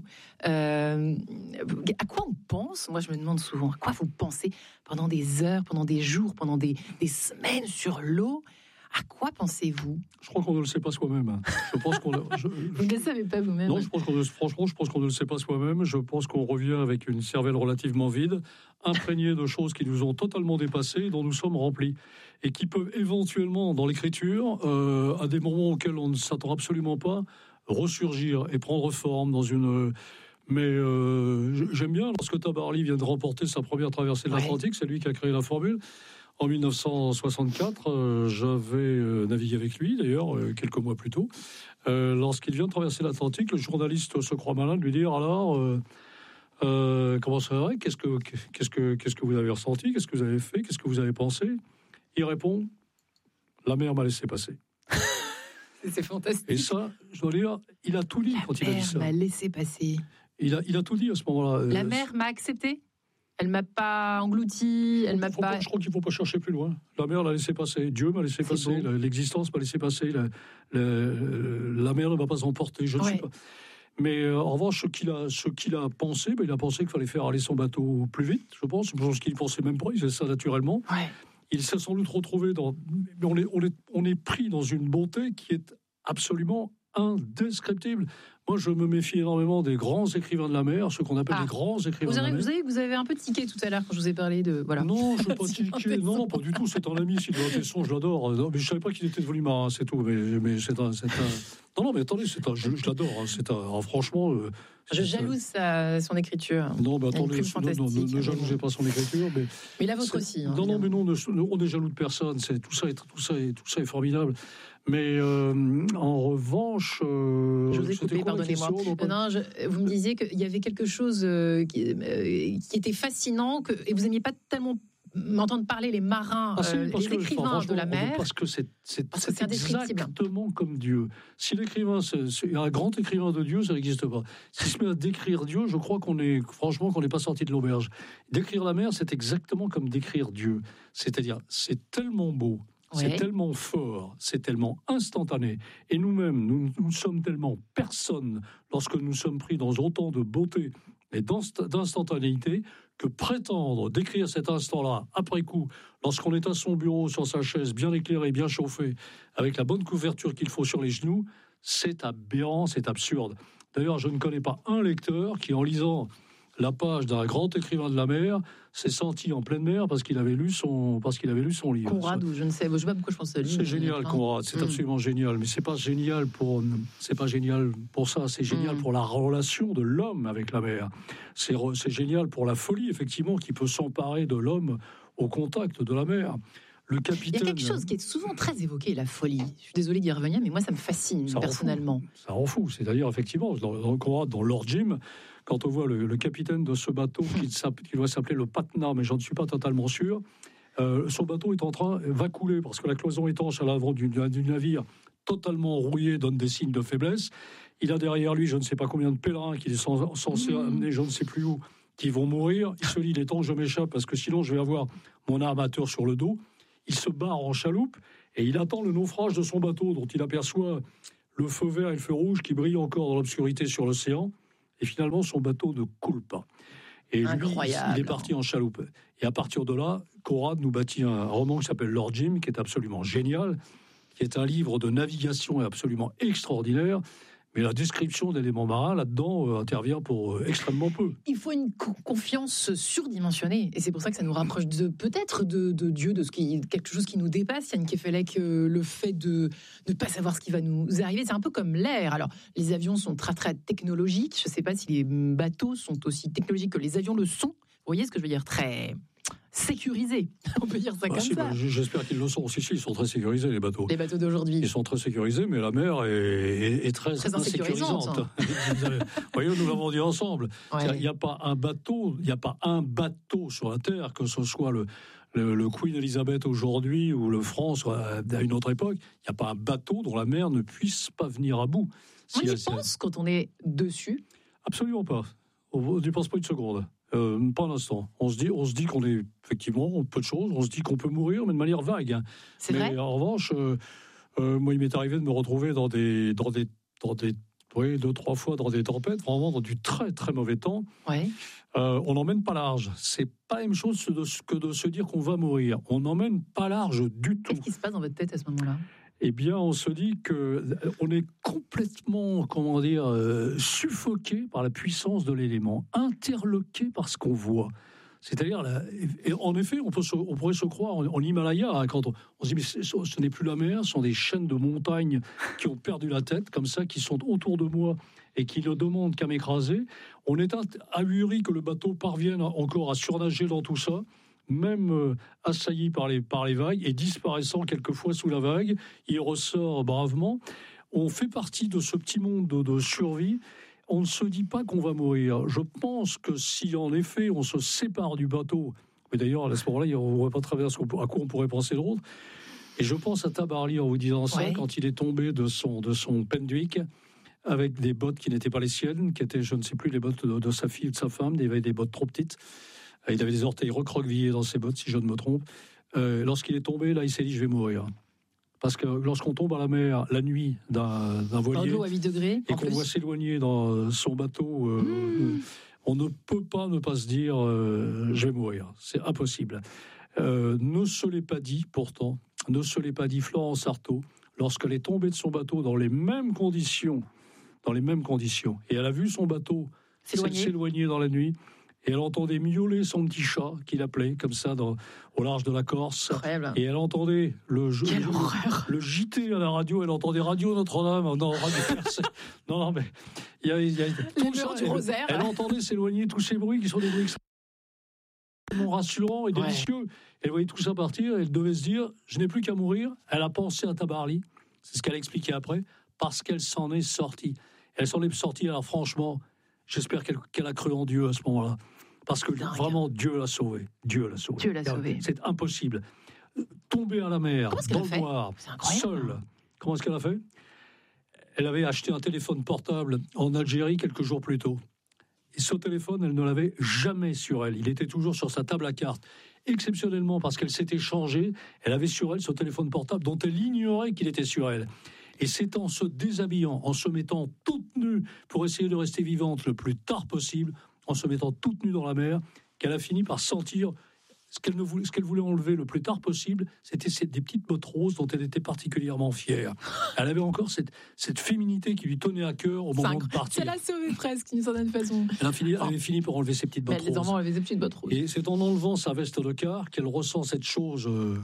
Euh, à quoi on pense ? Moi, je me demande souvent, à quoi vous pensez pendant des heures, pendant des jours, pendant des, des semaines sur l'eau ? À quoi pensez-vous ? Je crois qu'on ne le sait pas soi-même. Je pense qu'on. Je, vous ne le savez pas vous-même. Non, je pense qu'on, franchement, je pense qu'on ne le sait pas soi-même. Je pense qu'on revient avec une cervelle relativement vide, imprégnée de choses qui nous ont totalement dépassés, dont nous sommes remplis, et qui peuvent éventuellement, dans l'écriture, euh, à des moments auxquels on ne s'attend absolument pas, ressurgir et prendre forme dans une. Mais euh, j'aime bien lorsque Tabarly vient de remporter sa première traversée de l'Atlantique, ouais. C'est lui qui a créé la formule. En mille neuf cent soixante-quatre, euh, j'avais euh, navigué avec lui, d'ailleurs, euh, quelques mois plus tôt. Euh, lorsqu'il vient de traverser l'Atlantique, le journaliste se croit malin de lui dire « Alors, euh, euh, comment ça va ? Qu'est-ce que, qu'est-ce, que, qu'est-ce que vous avez ressenti ? Qu'est-ce que vous avez fait ? Qu'est-ce que vous avez pensé ?» Il répond « La mer m'a laissé passer. » C'est fantastique. Et ça, je dois dire, il a tout dit la quand il a dit ça. La mer m'a laissé passer. Il a, il a tout dit à ce moment-là. La mer m'a accepté ? Elle m'a pas englouti, elle m'a faut pas... pas... Je crois qu'il ne faut pas chercher plus loin. La mer l'a laissé passer, Dieu m'a laissé C'est passer, beau. L'existence m'a laissé passer, la, la, la mer ne m'a pas emporté, je ne ouais. sais pas. Mais euh, en revanche, ce qu'il a, ce qu'il a pensé, ben, il a pensé qu'il fallait faire aller son bateau plus vite, je pense. Je pense qu'il ne pensait même pas, il faisait ça naturellement. Ouais. Il s'est sans doute retrouvé dans... Mais on est, on est, on est pris dans une bonté qui est absolument indescriptible. Moi, je me méfie énormément des grands écrivains de la mer, ceux qu'on appelle ah. les grands écrivains vous avez, de la mer. Vous avez, vous avez un peu tiqué tout à l'heure quand je vous ai parlé de... Voilà. Non, je n'ai pas tiqué. Non, non, pas du tout. C'est un ami, Sylvain Tesson, je l'adore. Non, mais je ne savais pas qu'il était devenu marin, c'est tout. Mais, mais c'est, un, c'est un... Non, non, mais attendez, c'est un... je, je l'adore. Hein. C'est un... Alors, franchement... Euh, je jalouse sa, son écriture. Non, mais attendez, non, non, ne, ne jalousez pas son écriture. Mais, mais la vôtre aussi. Hein, non, non, mais non, ne, on est jaloux de personne. C'est, tout, ça est, tout, ça est, tout ça est formidable. Mais euh, en revanche... Euh, je vous ai coupé, pardonnez-moi. Question, non, je, vous me disiez qu'il y avait quelque chose euh, qui, euh, qui était fascinant, que, et vous n'aimiez pas tellement m'entendre parler les marins, ah, si, euh, les que, écrivains de la mer. Parce que c'est, c'est, parce c'est, que c'est exactement comme Dieu. Si l'écrivain, c'est, c'est un grand écrivain de Dieu, ça n'existe pas. S'il se met à décrire Dieu, je crois qu'on est, franchement, qu'on n'est pas sorti de l'auberge. Décrire la mer, c'est exactement comme décrire Dieu. C'est-à-dire, c'est tellement beau. C'est ouais. tellement fort, c'est tellement instantané. Et nous-mêmes, nous, nous sommes tellement personnes lorsque nous sommes pris dans autant de beauté et d'instantanéité que prétendre décrire cet instant-là, après coup, lorsqu'on est à son bureau, sur sa chaise, bien éclairé, bien chauffé, avec la bonne couverture qu'il faut sur les genoux, c'est aberrant, c'est absurde. D'ailleurs, je ne connais pas un lecteur qui, en lisant la page d'un grand écrivain de la mer, s'est senti en pleine mer parce qu'il avait lu son, parce qu'il avait lu son livre. Conrad, ou je ne sais, je sais pas pourquoi je pense à lui. C'est génial, Conrad, c'est mmh. absolument génial. Mais c'est pas génial pour, c'est pas génial pour ça. C'est génial mmh. pour la relation de l'homme avec la mer. C'est, c'est génial pour la folie, effectivement, qui peut s'emparer de l'homme au contact de la mer. Le capitaine... Il y a quelque chose qui est souvent très évoqué, la folie. Je suis désolé d'y revenir, mais moi, ça me fascine ça personnellement. Rend fou. Ça rend fou. C'est-à-dire, effectivement, dans, dans Conrad, dans Lord Jim, quand on voit le, le capitaine de ce bateau qui, qui doit s'appeler le Patna, mais j'en suis pas totalement sûr, euh, son bateau est en train, va couler parce que la cloison étanche à l'avant du, du navire totalement rouillé, donne des signes de faiblesse. Il a derrière lui, je ne sais pas combien de pèlerins qu'il est censé mmh. amener, je ne sais plus où, qui vont mourir. Il se dit, il est temps que je m'échappe, parce que sinon je vais avoir mon armateur sur le dos. Il se barre en chaloupe, et il attend le naufrage de son bateau, dont il aperçoit le feu vert et le feu rouge qui brillent encore dans l'obscurité sur l'océan. Et finalement, son bateau ne coule pas. Et Incroyable. lui, il est parti en chaloupe. Et à partir de là, Conrad nous bâtit un roman qui s'appelle Lord Jim, qui est absolument génial, qui est un livre de navigation absolument extraordinaire. Mais la description d'éléments marins, là-dedans, euh, intervient pour euh, extrêmement peu. Il faut une co- confiance surdimensionnée. Et c'est pour ça que ça nous rapproche de, peut-être de, de Dieu, de ce qui, quelque chose qui nous dépasse. Yann Kefelec, euh, le fait de ne pas savoir ce qui va nous arriver, c'est un peu comme l'air. Alors, les avions sont très, très technologiques. Je ne sais pas si les bateaux sont aussi technologiques que les avions le sont. Vous voyez ce que je veux dire ? Très sécurisés. On peut dire ça ah, comme si, ça. Bah, j'espère qu'ils le sont. Si, si, ils sont très sécurisés, les bateaux. Les bateaux d'aujourd'hui. Ils sont très sécurisés, mais la mer est, est, est très, très insécurisante. Vous voyez, nous l'avons dit ensemble. Il ouais. n'y a pas un bateau, il n'y a pas un bateau sur la Terre, que ce soit le, le, le Queen Elizabeth aujourd'hui ou le France à une autre époque, il n'y a pas un bateau dont la mer ne puisse pas venir à bout. On si y elle, pense quand on est dessus ? Absolument pas. On n'y pense pas une seconde. Euh, pas un instant. On se dit, on se dit qu'on est effectivement peu de choses. On se dit qu'on peut mourir, mais de manière vague. C'est mais vrai. En revanche, euh, euh, moi, il m'est arrivé de me retrouver dans des, dans des, dans des, oui, deux, trois fois dans des tempêtes, vraiment dans du très, très mauvais temps. Ouais. Euh, on n'emmène pas large. C'est pas la même chose que de se dire qu'on va mourir. On n'emmène pas large du tout. Qu'est-ce qui se passe dans votre tête à ce moment-là ? Eh bien, on se dit qu'on est complètement, comment dire, euh, suffoqué par la puissance de l'élément, interloqué par ce qu'on voit. C'est-à-dire, là, et en effet, on, peut se, on pourrait se croire en, en Himalaya, hein, quand on, on se dit, mais ce, ce n'est plus la mer, ce sont des chaînes de montagnes qui ont perdu la tête, comme ça, qui sont autour de moi et qui ne demandent qu'à m'écraser. On est ahuri que le bateau parvienne encore à surnager dans tout ça, même euh, assailli par les, par les vagues et disparaissant quelquefois sous la vague, il ressort bravement. On fait partie de ce petit monde de, de survie. On ne se dit pas qu'on va mourir. Je pense que si en effet on se sépare du bateau, mais d'ailleurs à ce moment-là, on ne voit pas très bien à quoi on pourrait penser d'autre. Et je pense à Tabarly en vous disant ça, ouais. Quand il est tombé de son, de son Penduic avec des bottes qui n'étaient pas les siennes, qui étaient, je ne sais plus, les bottes de, de sa fille ou de sa femme, il avait des bottes trop petites. Il avait des orteils recroquevillés dans ses bottes, si je ne me trompe. Euh, lorsqu'il est tombé, là, il s'est dit, je vais mourir. Parce que lorsqu'on tombe à la mer la nuit d'un, d'un voilier, dans l'eau à huit degrés, et qu'on plus. voit s'éloigner dans son bateau, euh, mmh. on ne peut pas ne pas se dire, euh, je vais mourir. C'est impossible. Euh, ne se l'est pas dit, pourtant, ne se l'est pas dit Florence Artaud, lorsqu'elle est tombée de son bateau dans les mêmes conditions, dans les mêmes conditions, et elle a vu son bateau s'éloigner, s'éloigner dans la nuit. Et elle entendait miauler son petit chat, qu'il appelait, comme ça, dans, au large de la Corse. Incroyable. Et elle entendait le, le, le J T à la radio, elle entendait Radio Notre-Dame, non, Radio R C. Non, non, mais il y a, y a tout ça. Du rosaire. Elle, elle entendait s'éloigner tous ces bruits qui sont des bruits extrêmement rassurants et délicieux. Ouais. Elle voyait tout ça partir, elle devait se dire, je n'ai plus qu'à mourir. Elle a pensé à Tabarly, c'est ce qu'elle a expliqué après, parce qu'elle s'en est sortie. Elle s'en est sortie, alors franchement, j'espère qu'elle, qu'elle a cru en Dieu à ce moment-là. Parce que Dingue. Vraiment, Dieu l'a sauvée. Dieu l'a sauvée. Dieu l'a sauvée. C'est impossible. Tomber à la mer, dans le noir, seule. Comment est-ce qu'elle a fait ? Elle avait acheté un téléphone portable en Algérie quelques jours plus tôt. Et ce téléphone, elle ne l'avait jamais sur elle. Il était toujours sur sa table à cartes. Exceptionnellement, parce qu'elle s'était changée, elle avait sur elle ce téléphone portable dont elle ignorait qu'il était sur elle. Et c'est en se déshabillant, en se mettant toute nue pour essayer de rester vivante le plus tard possible, en se mettant toute nue dans la mer, qu'elle a fini par sentir ce qu'elle, ne voulait, ce qu'elle voulait enlever le plus tard possible, c'était ces, des petites bottes roses dont elle était particulièrement fière. Elle avait encore cette, cette féminité qui lui tenait à cœur au moment de partir. Ça l'a sauvée presque, d'une certaine façon. Elle, a fini, elle avait fini par enlever ses petites bottes roses. Elle enlevé ses petites bottes roses. Et c'est en enlevant sa veste de quart qu'elle ressent cette chose... Euh,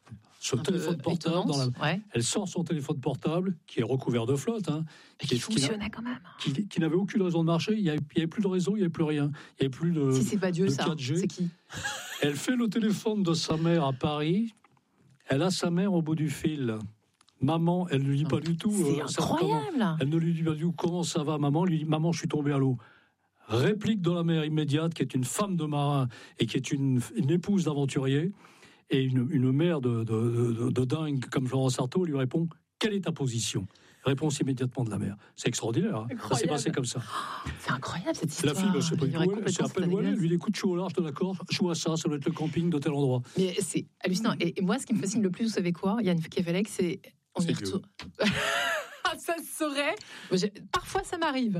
Ce téléphone portable, dans la... ouais. Elle sort son téléphone portable, qui est recouvert de flotte, hein, qui, qui fonctionnait qui quand même, qui, qui n'avait aucune raison de marcher. Il n'y avait, avait plus de réseau, il n'y avait plus rien, il n'y avait plus de. Si c'est pas Dieu, de ça, quatre G. C'est qui ? Elle fait le téléphone de sa mère à Paris. Elle a sa mère au bout du fil. Maman, elle ne lui dit pas du tout. C'est euh, incroyable. Ça, elle ne lui dit pas du tout comment ça va, maman. Elle lui dit, maman, je suis tombée à l'eau. Réplique de la mère immédiate, qui est une femme de marin et qui est une, une épouse d'aventurier. Et une, une mère de, de, de, de dingue comme Florence Artaud lui répond quelle est ta position ? Réponse immédiatement de la mère. C'est extraordinaire. Hein. Ça s'est passé comme ça. Oh, c'est incroyable cette histoire. La fille, bah, je sais pas du tout. Elle s'appelle où elle est. Lui, il écoute, je suis au large de l'accord. Je joue à ça, ça doit être le camping de tel endroit. Mais c'est hallucinant. Et, et moi, ce qui me fascine le plus, vous savez quoi, Yann Kefelec, c'est. On y retourne. Ça se saurait. Parfois, ça m'arrive.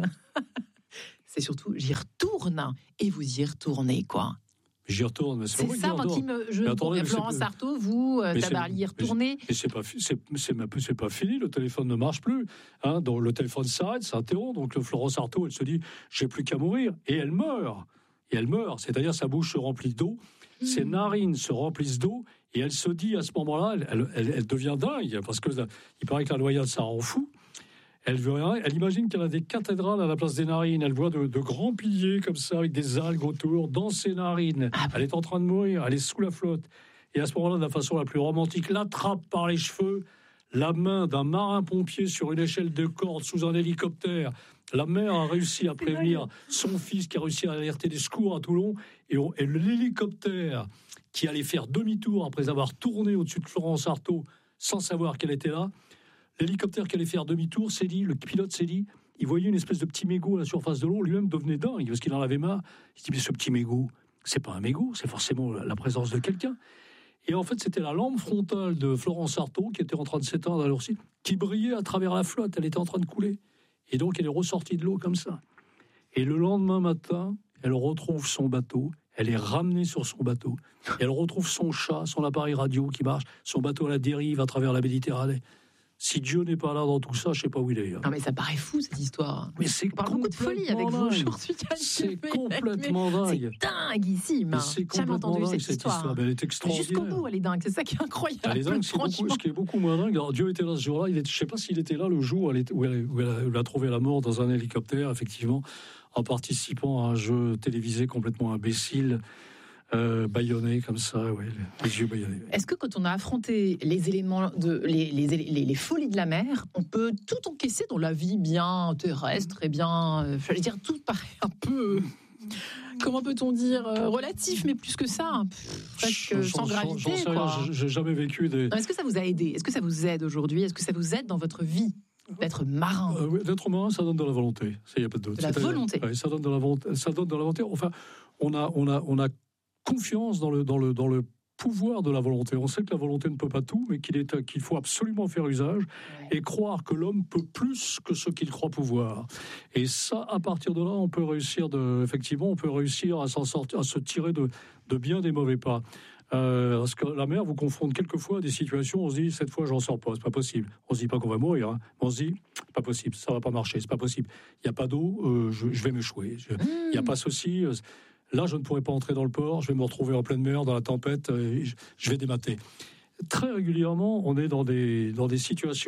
C'est surtout, j'y retourne. Et vous y retournez, quoi. J'y retourne, mais c'est, c'est ça, moi qui me. Je, attendez, Florence Artaud, vous, Tabarly, y retournez. Mais c'est pas, c'est, c'est, c'est pas fini, le téléphone ne marche plus. Hein, donc le téléphone s'arrête, s'interrompt. Donc le Florence Artaud, elle se dit, j'ai plus qu'à mourir. Et elle meurt. Et elle meurt. C'est-à-dire, sa bouche se remplit d'eau, mmh. ses narines se remplissent d'eau, et elle se dit, à ce moment-là, elle, elle, elle, elle devient dingue, parce que il paraît que la noyade, ça rend fou. Elle, veut, elle imagine qu'elle a des cathédrales à la place des narines. Elle voit de, de grands piliers comme ça, avec des algues autour, dans ses narines. Ah, elle est en train de mourir, elle est sous la flotte. Et à ce moment-là, de la façon la plus romantique, l'attrape par les cheveux, la main d'un marin-pompier sur une échelle de corde sous un hélicoptère. La mère a réussi à prévenir son fils, qui a réussi à alerter des secours à Toulon. Et, on, et l'hélicoptère qui allait faire demi-tour après avoir tourné au-dessus de Florence Artaud sans savoir qu'elle était là. L'hélicoptère qui allait faire demi-tour s'est dit, le pilote s'est dit, il voyait une espèce de petit mégot à la surface de l'eau, lui-même devenait dingue, parce qu'il en avait marre. Il se dit, mais ce petit mégot, c'est pas un mégot, c'est forcément la présence de quelqu'un. Et en fait, c'était la lampe frontale de Florence Artaud, qui était en train de s'éteindre à l'ourcine, qui brillait à travers la flotte, elle était en train de couler. Et donc, elle est ressortie de l'eau comme ça. Et le lendemain matin, elle retrouve son bateau, elle est ramenée sur son bateau, et elle retrouve son chat, son appareil radio qui marche, son bateau à la dérive à travers la Méditerranée. Si Dieu n'est pas là dans tout ça, je ne sais pas où il est. Non, mais ça paraît fou, cette histoire. Mais c'est on parle beaucoup de folie avec vous aujourd'hui. C'est complètement dingue. C'est dingueissime. C'est complètement dingue, cette, cette histoire. histoire. Elle est extraordinaire. Jusqu'au bout, elle est dingue. C'est ça qui est incroyable. Elle est dingue. C'est beaucoup, ce qui est beaucoup moins dingue. Alors, Dieu était là ce jour-là. Il est, je ne sais pas s'il était là le jour où elle, était, où, elle, où, elle a, où elle a trouvé la mort dans un hélicoptère, effectivement, en participant à un jeu télévisé complètement imbécile. Euh, bâillonné comme ça, ouais, les yeux bâillonnés. Est-ce que quand on a affronté les éléments de les, les, les, les folies de la mer, on peut tout encaisser dans la vie bien terrestre et bien, euh, je veux dire, tout paraît un peu, comment peut-on dire, euh, relatif, mais plus que ça, presque sans gravité. J'en sais rien, j'ai, j'ai jamais vécu des. Non, est-ce que ça vous a aidé ? Est-ce que ça vous aide aujourd'hui ? Est-ce que ça vous aide dans votre vie ? D'être marin. Euh, oui, d'être marin, ça donne de la volonté. Il y a pas de doute. De la C'est-à-dire, volonté. Ouais, ça donne de la volonté. Ça donne de la volonté. Enfin, on a, on a, on a confiance dans le, dans le, dans le pouvoir de la volonté. On sait que la volonté ne peut pas tout, mais qu'il, est, qu'il faut absolument faire usage ouais. et croire que l'homme peut plus que ce qu'il croit pouvoir. Et ça, à partir de là, on peut réussir de, effectivement, on peut réussir à s'en sortir, à se tirer de, de bien des mauvais pas. Euh, parce que la mer vous confronte quelquefois à des situations où on se dit, cette fois, j'en sors pas, c'est pas possible. On se dit pas qu'on va mourir, hein. On se dit, c'est pas possible, ça va pas marcher, c'est pas possible. Il y a pas d'eau, euh, je, je vais m'échouer. Il mmh. y a pas ceci. Euh, Là, je ne pourrai pas entrer dans le port, je vais me retrouver en pleine mer, dans la tempête, et je vais démater. Très régulièrement, on est dans des, dans des situations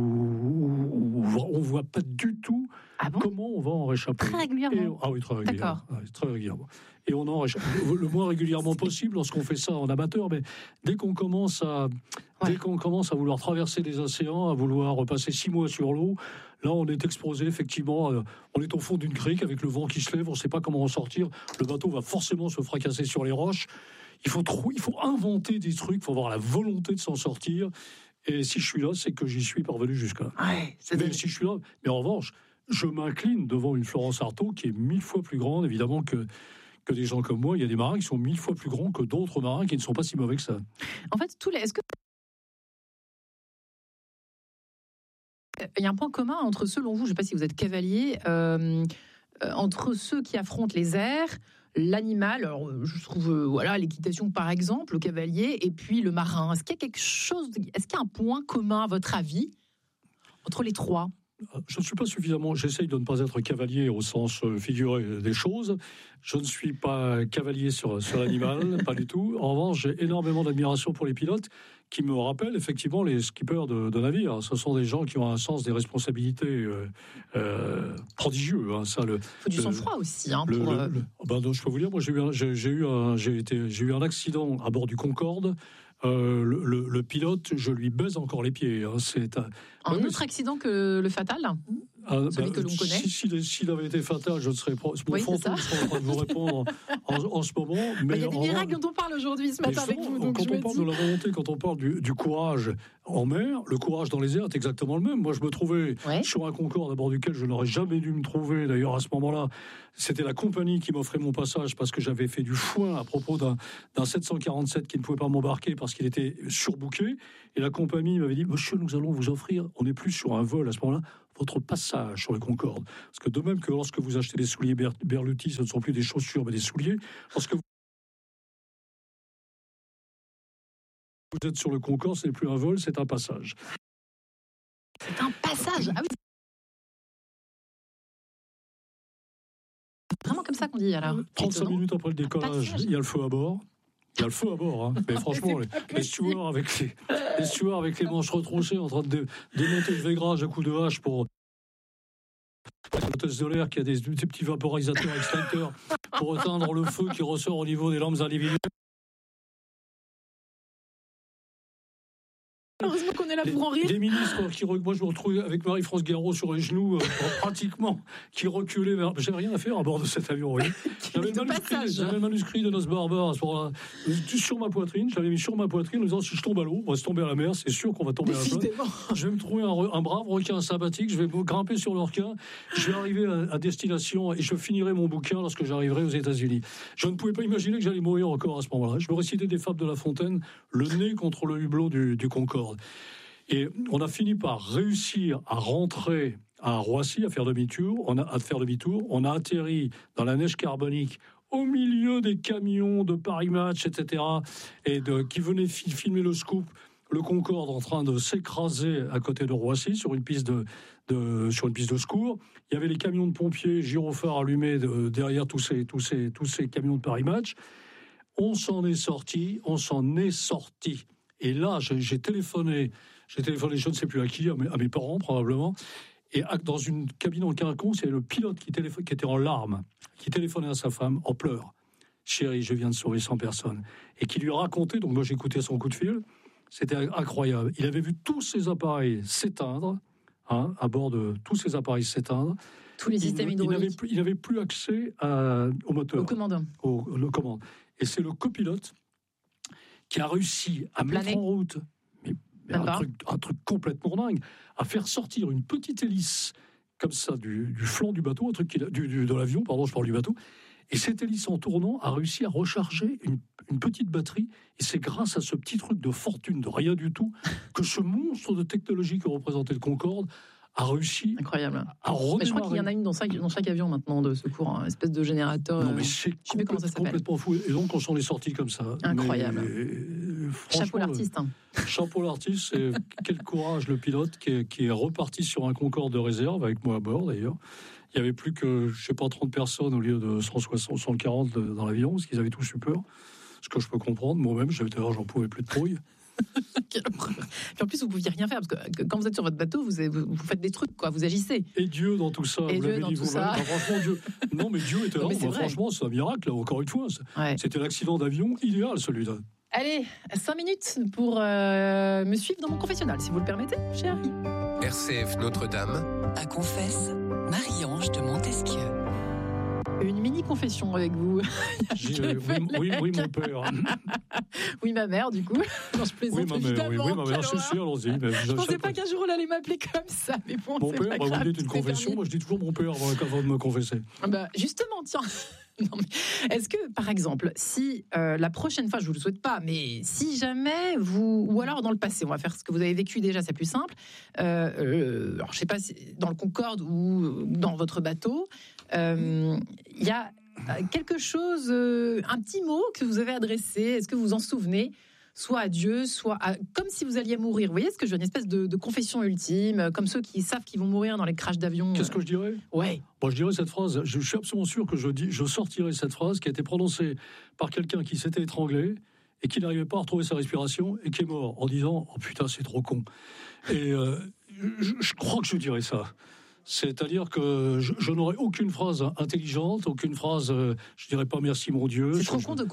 où, où on ne voit pas du tout ah bon comment on va en réchapper. Très régulièrement et, Ah oui, très régulièrement. Ouais, très régulièrement. Et on en réchappe le moins régulièrement possible lorsqu'on fait ça en amateur, mais dès qu'on commence à, ouais. dès qu'on commence à vouloir traverser des océans, à vouloir repasser six mois sur l'eau, là, on est exposé, effectivement, euh, on est au fond d'une crique avec le vent qui se lève, on ne sait pas comment en sortir, le bateau va forcément se fracasser sur les roches. Il faut, trop, il faut inventer des trucs, il faut avoir la volonté de s'en sortir. Et si je suis là, c'est que j'y suis parvenu jusqu'à là. Ouais, mais des... si je suis là, mais en revanche, je m'incline devant une Florence Artaud qui est mille fois plus grande, évidemment, que, que des gens comme moi. Il y a des marins qui sont mille fois plus grands que d'autres marins qui ne sont pas si mauvais que ça. En fait, tous les... Est-ce que... Il y a un point commun entre, selon vous, je ne sais pas si vous êtes cavalier, euh, euh, entre ceux qui affrontent les airs, l'animal, alors je trouve, euh, voilà, l'équitation par exemple, le cavalier, et puis le marin. Est-ce qu'il y a quelque chose, est-ce qu'il y a un point commun, à votre avis, entre les trois ? Je ne suis pas suffisamment, j'essaye de ne pas être cavalier au sens figuré des choses. Je ne suis pas cavalier sur, sur l'animal, pas du tout. En revanche, j'ai énormément d'admiration pour les pilotes qui me rappellent effectivement les skippers de, de navires. Ce sont des gens qui ont un sens des responsabilités euh, euh, prodigieux. Hein, ça, le, Il faut du le, sang-froid aussi. Hein, le, pour, le, le, ben, donc, je peux vous dire, moi j'ai eu un, j'ai, j'ai eu un, j'ai été, j'ai eu un accident à bord du Concorde. Euh, le, le, le pilote, je lui baise encore les pieds. Hein. C'est un, un ouais, autre accident que le fatal ? Ah, celui bah, que l'on connaît. Si, si, s'il avait été fatal, je ne serais pas. Oui, je serais en train de vous répondre en, en ce moment. Mais il y a des miracles dont on parle aujourd'hui, ce matin, avec vous. Donc quand je on parle dis... de la volonté, quand on parle du, du courage en mer, le courage dans les airs est exactement le même. Moi, je me trouvais ouais. sur un Concorde à bord duquel je n'aurais jamais dû me trouver. D'ailleurs, à ce moment-là, c'était la compagnie qui m'offrait mon passage parce que j'avais fait du foin à propos d'un, d'un sept cent quarante-sept qui ne pouvait pas m'embarquer parce qu'il était surbooké. Et la compagnie m'avait dit « Monsieur, nous allons vous offrir, on n'est plus sur un vol à ce moment-là, votre passage sur le Concorde. » Parce que de même que lorsque vous achetez des souliers Ber- Berluti, ce ne sont plus des chaussures mais des souliers. Lorsque vous êtes sur le Concorde, ce n'est plus un vol, c'est un passage. C'est un passage. Ah oui. C'est vraiment comme ça qu'on dit alors. trente-cinq minutes après le décollage, il y a le feu à bord. Il y a le feu à bord, hein. Mais franchement, les, les stewards avec les, les stewards avec les manches retroussées en train de dé, démonter le vaigrage à coups de hache pour l'hôtesse de l'air qui a des, des petits vaporisateurs extincteurs pour éteindre le feu qui ressort au niveau des lampes individuelles. Heureusement qu'on est là pour en rire. Des ministres qui, moi je me retrouve avec Marie-France Garot sur les genoux, euh, pratiquement, qui reculaient vers... J'avais rien à faire à bord de cet avion, oui. J'avais, le manuscrit, j'avais le manuscrit de Nos Barbares sur ma poitrine, j'avais mis sur ma poitrine en disant si je tombe à l'eau, on va se tomber à la mer, c'est sûr qu'on va tomber à la flotte. Je vais me trouver un, un brave requin sympathique, je vais grimper sur le requin, je vais arriver à, à destination et je finirai mon bouquin lorsque j'arriverai aux États-Unis. Je ne pouvais pas imaginer que j'allais mourir encore à ce moment-là. Je me récitais des fables de La Fontaine, le nez contre le hublot du, du Concorde. Et on a fini par réussir à rentrer à Roissy, à faire demi-tour. On a, à faire demi-tour. On a atterri dans la neige carbonique au milieu des camions de Paris Match, et cetera, et de, qui venaient fi- filmer le scoop. Le Concorde en train de s'écraser à côté de Roissy sur une piste de, de, sur une piste de secours. Il y avait les camions de pompiers, gyrophares allumés de, derrière tous ces, tous, ces, tous ces camions de Paris Match. On s'en est sorti, on s'en est sorti. Et là, j'ai, j'ai téléphoné... J'ai téléphoné, je ne sais plus à qui, à mes, à mes parents probablement, et dans une cabine en quinconce, il y avait le pilote qui, téléphone, qui était en larmes, qui téléphonait à sa femme en pleurs. « Chérie, je viens de sauver cent personnes. » Et qui lui racontait, donc moi j'écoutais son coup de fil, c'était incroyable. Il avait vu tous ses appareils s'éteindre, hein, à bord de tous ses appareils s'éteindre. Tous les systèmes il, hydrauliques. Il n'avait plus, il n'avait plus accès à, au moteur. Au commandant. Au, au commande. Et c'est le copilote qui a réussi à, à mettre planer. en route... Un truc, un truc complètement dingue, à faire sortir une petite hélice comme ça du, du flanc du bateau, un truc qu'il a, du, du, de l'avion, pardon, je parle du bateau, et cette hélice en tournant a réussi à recharger une, une petite batterie, et c'est grâce à ce petit truc de fortune, de rien du tout, que ce monstre de technologie que représentait le Concorde a réussi Incroyable. à redémarrer. Mais je crois qu'il y en a une dans chaque, dans chaque avion maintenant de secours, un espèce de générateur. Non mais c'est je sais comment ça s'appelle. Complètement fou. Et donc on s'en est sorti comme ça. Incroyable. Mais, chapeau l'artiste. Hein. Chapeau l'artiste, et quel courage le pilote qui est, qui est reparti sur un Concorde de réserve, avec moi à bord d'ailleurs. Il n'y avait plus que, je ne sais pas, trente personnes au lieu de cent soixante, cent quarante dans l'avion, parce qu'ils avaient tous eu peur. Ce que je peux comprendre, moi-même, j'avais d'ailleurs, j'en pouvais plus de trouille. Puis en plus, vous ne pouviez rien faire, parce que quand vous êtes sur votre bateau, vous, vous, vous faites des trucs, quoi, vous agissez. Et Dieu dans tout ça, et vous Dieu l'avez dans dit tout vous-même. ça. Enfin, franchement, Dieu. Non, mais Dieu était là. Bah, franchement, c'est un miracle, là, encore une fois. Ouais. C'était l'accident d'avion idéal, celui-là. Allez, cinq minutes pour euh, me suivre dans mon confessionnal, si vous le permettez, chérie. R C F Notre-Dame. À Confesse, Marie-Ange de Montesquieu. Une mini-confession avec vous. oui, oui, oui, mon père. Oui, ma mère, du coup. Non, je plaisante, oui, ma mère, évidemment. Oui, oui, ma mère, c'est sûr, allons-y. Mais je ne pensais pas qu'un jour, elle allait m'appeler comme ça, mais bon, mon c'est père, bah, vous dites une confession, permis. moi je dis toujours mon père avant, avant de me confesser. Bah, justement, tiens. Non, mais est-ce que, par exemple, si euh, la prochaine fois, je ne vous le souhaite pas, mais si jamais vous, ou alors dans le passé, on va faire ce que vous avez vécu déjà, c'est plus simple, euh, euh, alors je ne sais pas si dans le Concorde ou dans votre bateau, il euh, y a quelque chose, euh, un petit mot que vous avez adressé, est-ce que vous vous en souvenez ? Soit à Dieu, soit à... comme si vous alliez mourir. Vous voyez ce que je veux dire ? Une espèce de, de confession ultime, comme ceux qui savent qu'ils vont mourir dans les crashs d'avion. Qu'est-ce que je dirais ? Ouais. Moi, je dirais cette phrase. Je suis absolument sûr que je, dis, je sortirai cette phrase qui a été prononcée par quelqu'un qui s'était étranglé et qui n'arrivait pas à retrouver sa respiration et qui est mort en disant « Oh putain, c'est trop con ». Et euh, je, je crois que je dirais ça. C'est-à-dire que je, je n'aurais aucune phrase intelligente, aucune phrase, euh, je dirais pas « Merci mon Dieu ». C'est trop con de quoi ?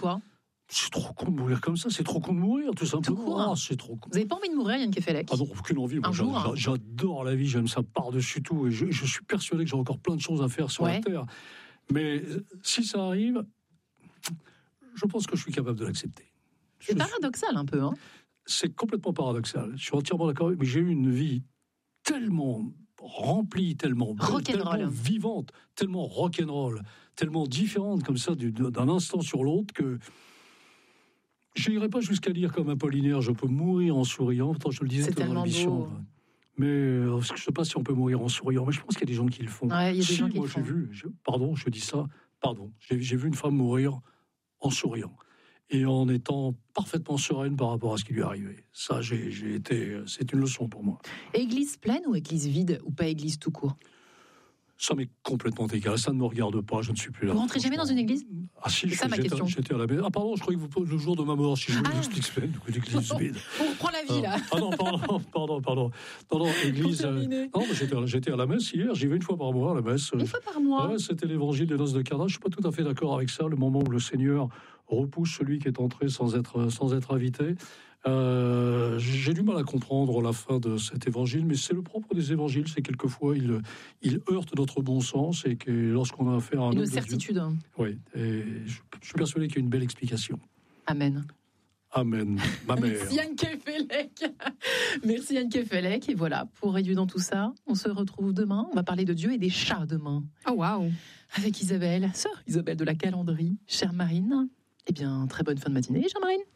C'est trop con de mourir comme ça, c'est trop con de mourir, tout simplement. Tout court, hein. Ah, c'est trop con. Vous n'avez pas envie de mourir, Yann Kefelec? Ah non, aucune envie. Moi, Un jour, hein. J'adore la vie, j'aime ça par-dessus tout. Et je, je suis persuadé que j'ai encore plein de choses à faire sur ouais. la Terre. Mais si ça arrive, je pense que je suis capable de l'accepter. C'est je paradoxal suis... un peu. Hein. C'est complètement paradoxal. Je suis entièrement d'accord. Mais j'ai eu une vie tellement remplie, tellement belle, tellement vivante, tellement rock'n'roll, tellement différente comme ça d'un instant sur l'autre que je n'irai pas jusqu'à dire comme Apollinaire, je peux mourir en souriant. Pourtant, je le disais dans l'émission. Mais euh, je ne sais pas si on peut mourir en souriant, mais je pense qu'il y a des gens qui le font. Ouais, il y a des si, gens qui moi, le font. j'ai vu, je, pardon, je dis ça, pardon, j'ai, j'ai vu une femme mourir en souriant et en étant parfaitement sereine par rapport à ce qui lui arrivait. Ça, j'ai, j'ai été, c'est une leçon pour moi. Église pleine ou église vide, ou pas église tout court? Ça m'est complètement égal, ça ne me regarde pas, je ne suis plus là. Vous rentrez jamais dans une église? Ah si, c'est ça ma question. J'étais à la maison. Ah pardon, je croyais que vous posez le jour de ma mort, si je vous ah. explique l'église vide. On reprend la vie, là. Ah non, pardon, pardon, pardon. Non, non, église... Euh, non, mais j'étais, j'étais à la messe hier, j'y vais une fois par mois à la messe. Une fois par mois? Ouais, c'était l'évangile des noces de Cana. Je ne suis pas tout à fait d'accord avec ça, le moment où le Seigneur repousse celui qui est entré sans être, sans être invité. Euh, j'ai du mal à comprendre la fin de cet évangile, mais c'est le propre des évangiles, c'est quelquefois il, il heurte notre bon sens et que lorsqu'on a affaire à un une homme certitude. De Dieu, oui, et je, je suis persuadé qu'il y a une belle explication. Amen. Amen, ma mère. Merci Yann Kefelec. Merci Yann Kefelec. Et voilà, pour réduire dans tout ça, on se retrouve demain. On va parler de Dieu et des chats demain. Oh waouh. Avec Isabelle, sœur Isabelle de la Calandrie, chère Marine. Eh bien, très bonne fin de matinée, chère Marine.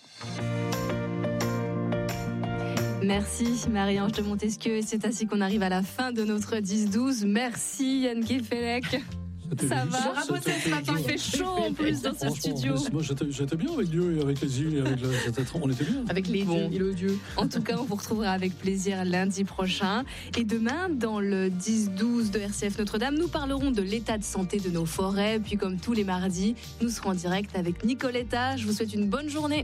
Merci Marie-Ange de Montesquieu. Et c'est ainsi qu'on arrive à la fin de notre dix douze. Merci Yann Kefelec. Ça va, ce matin, il fait chaud en plus dans ce studio. Moi, j'étais, j'étais bien avec Dieu et avec les îles et avec la, on était bien. Avec les bon. dieux et le Dieu. En tout cas, on vous retrouvera avec plaisir lundi prochain. Et demain, dans le dix douze de R C F Notre-Dame, nous parlerons de l'état de santé de nos forêts. Puis comme tous les mardis, nous serons en direct avec Nicoletta. Je vous souhaite une bonne journée.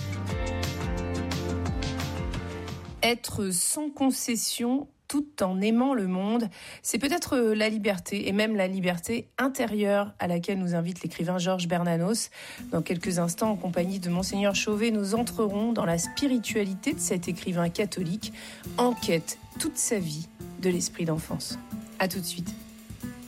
Être sans concession tout en aimant le monde, c'est peut-être la liberté, et même la liberté intérieure à laquelle nous invite l'écrivain Georges Bernanos. Dans quelques instants, en compagnie de Monseigneur Chauvet, nous entrerons dans la spiritualité de cet écrivain catholique, en quête toute sa vie de l'esprit d'enfance. À tout de suite.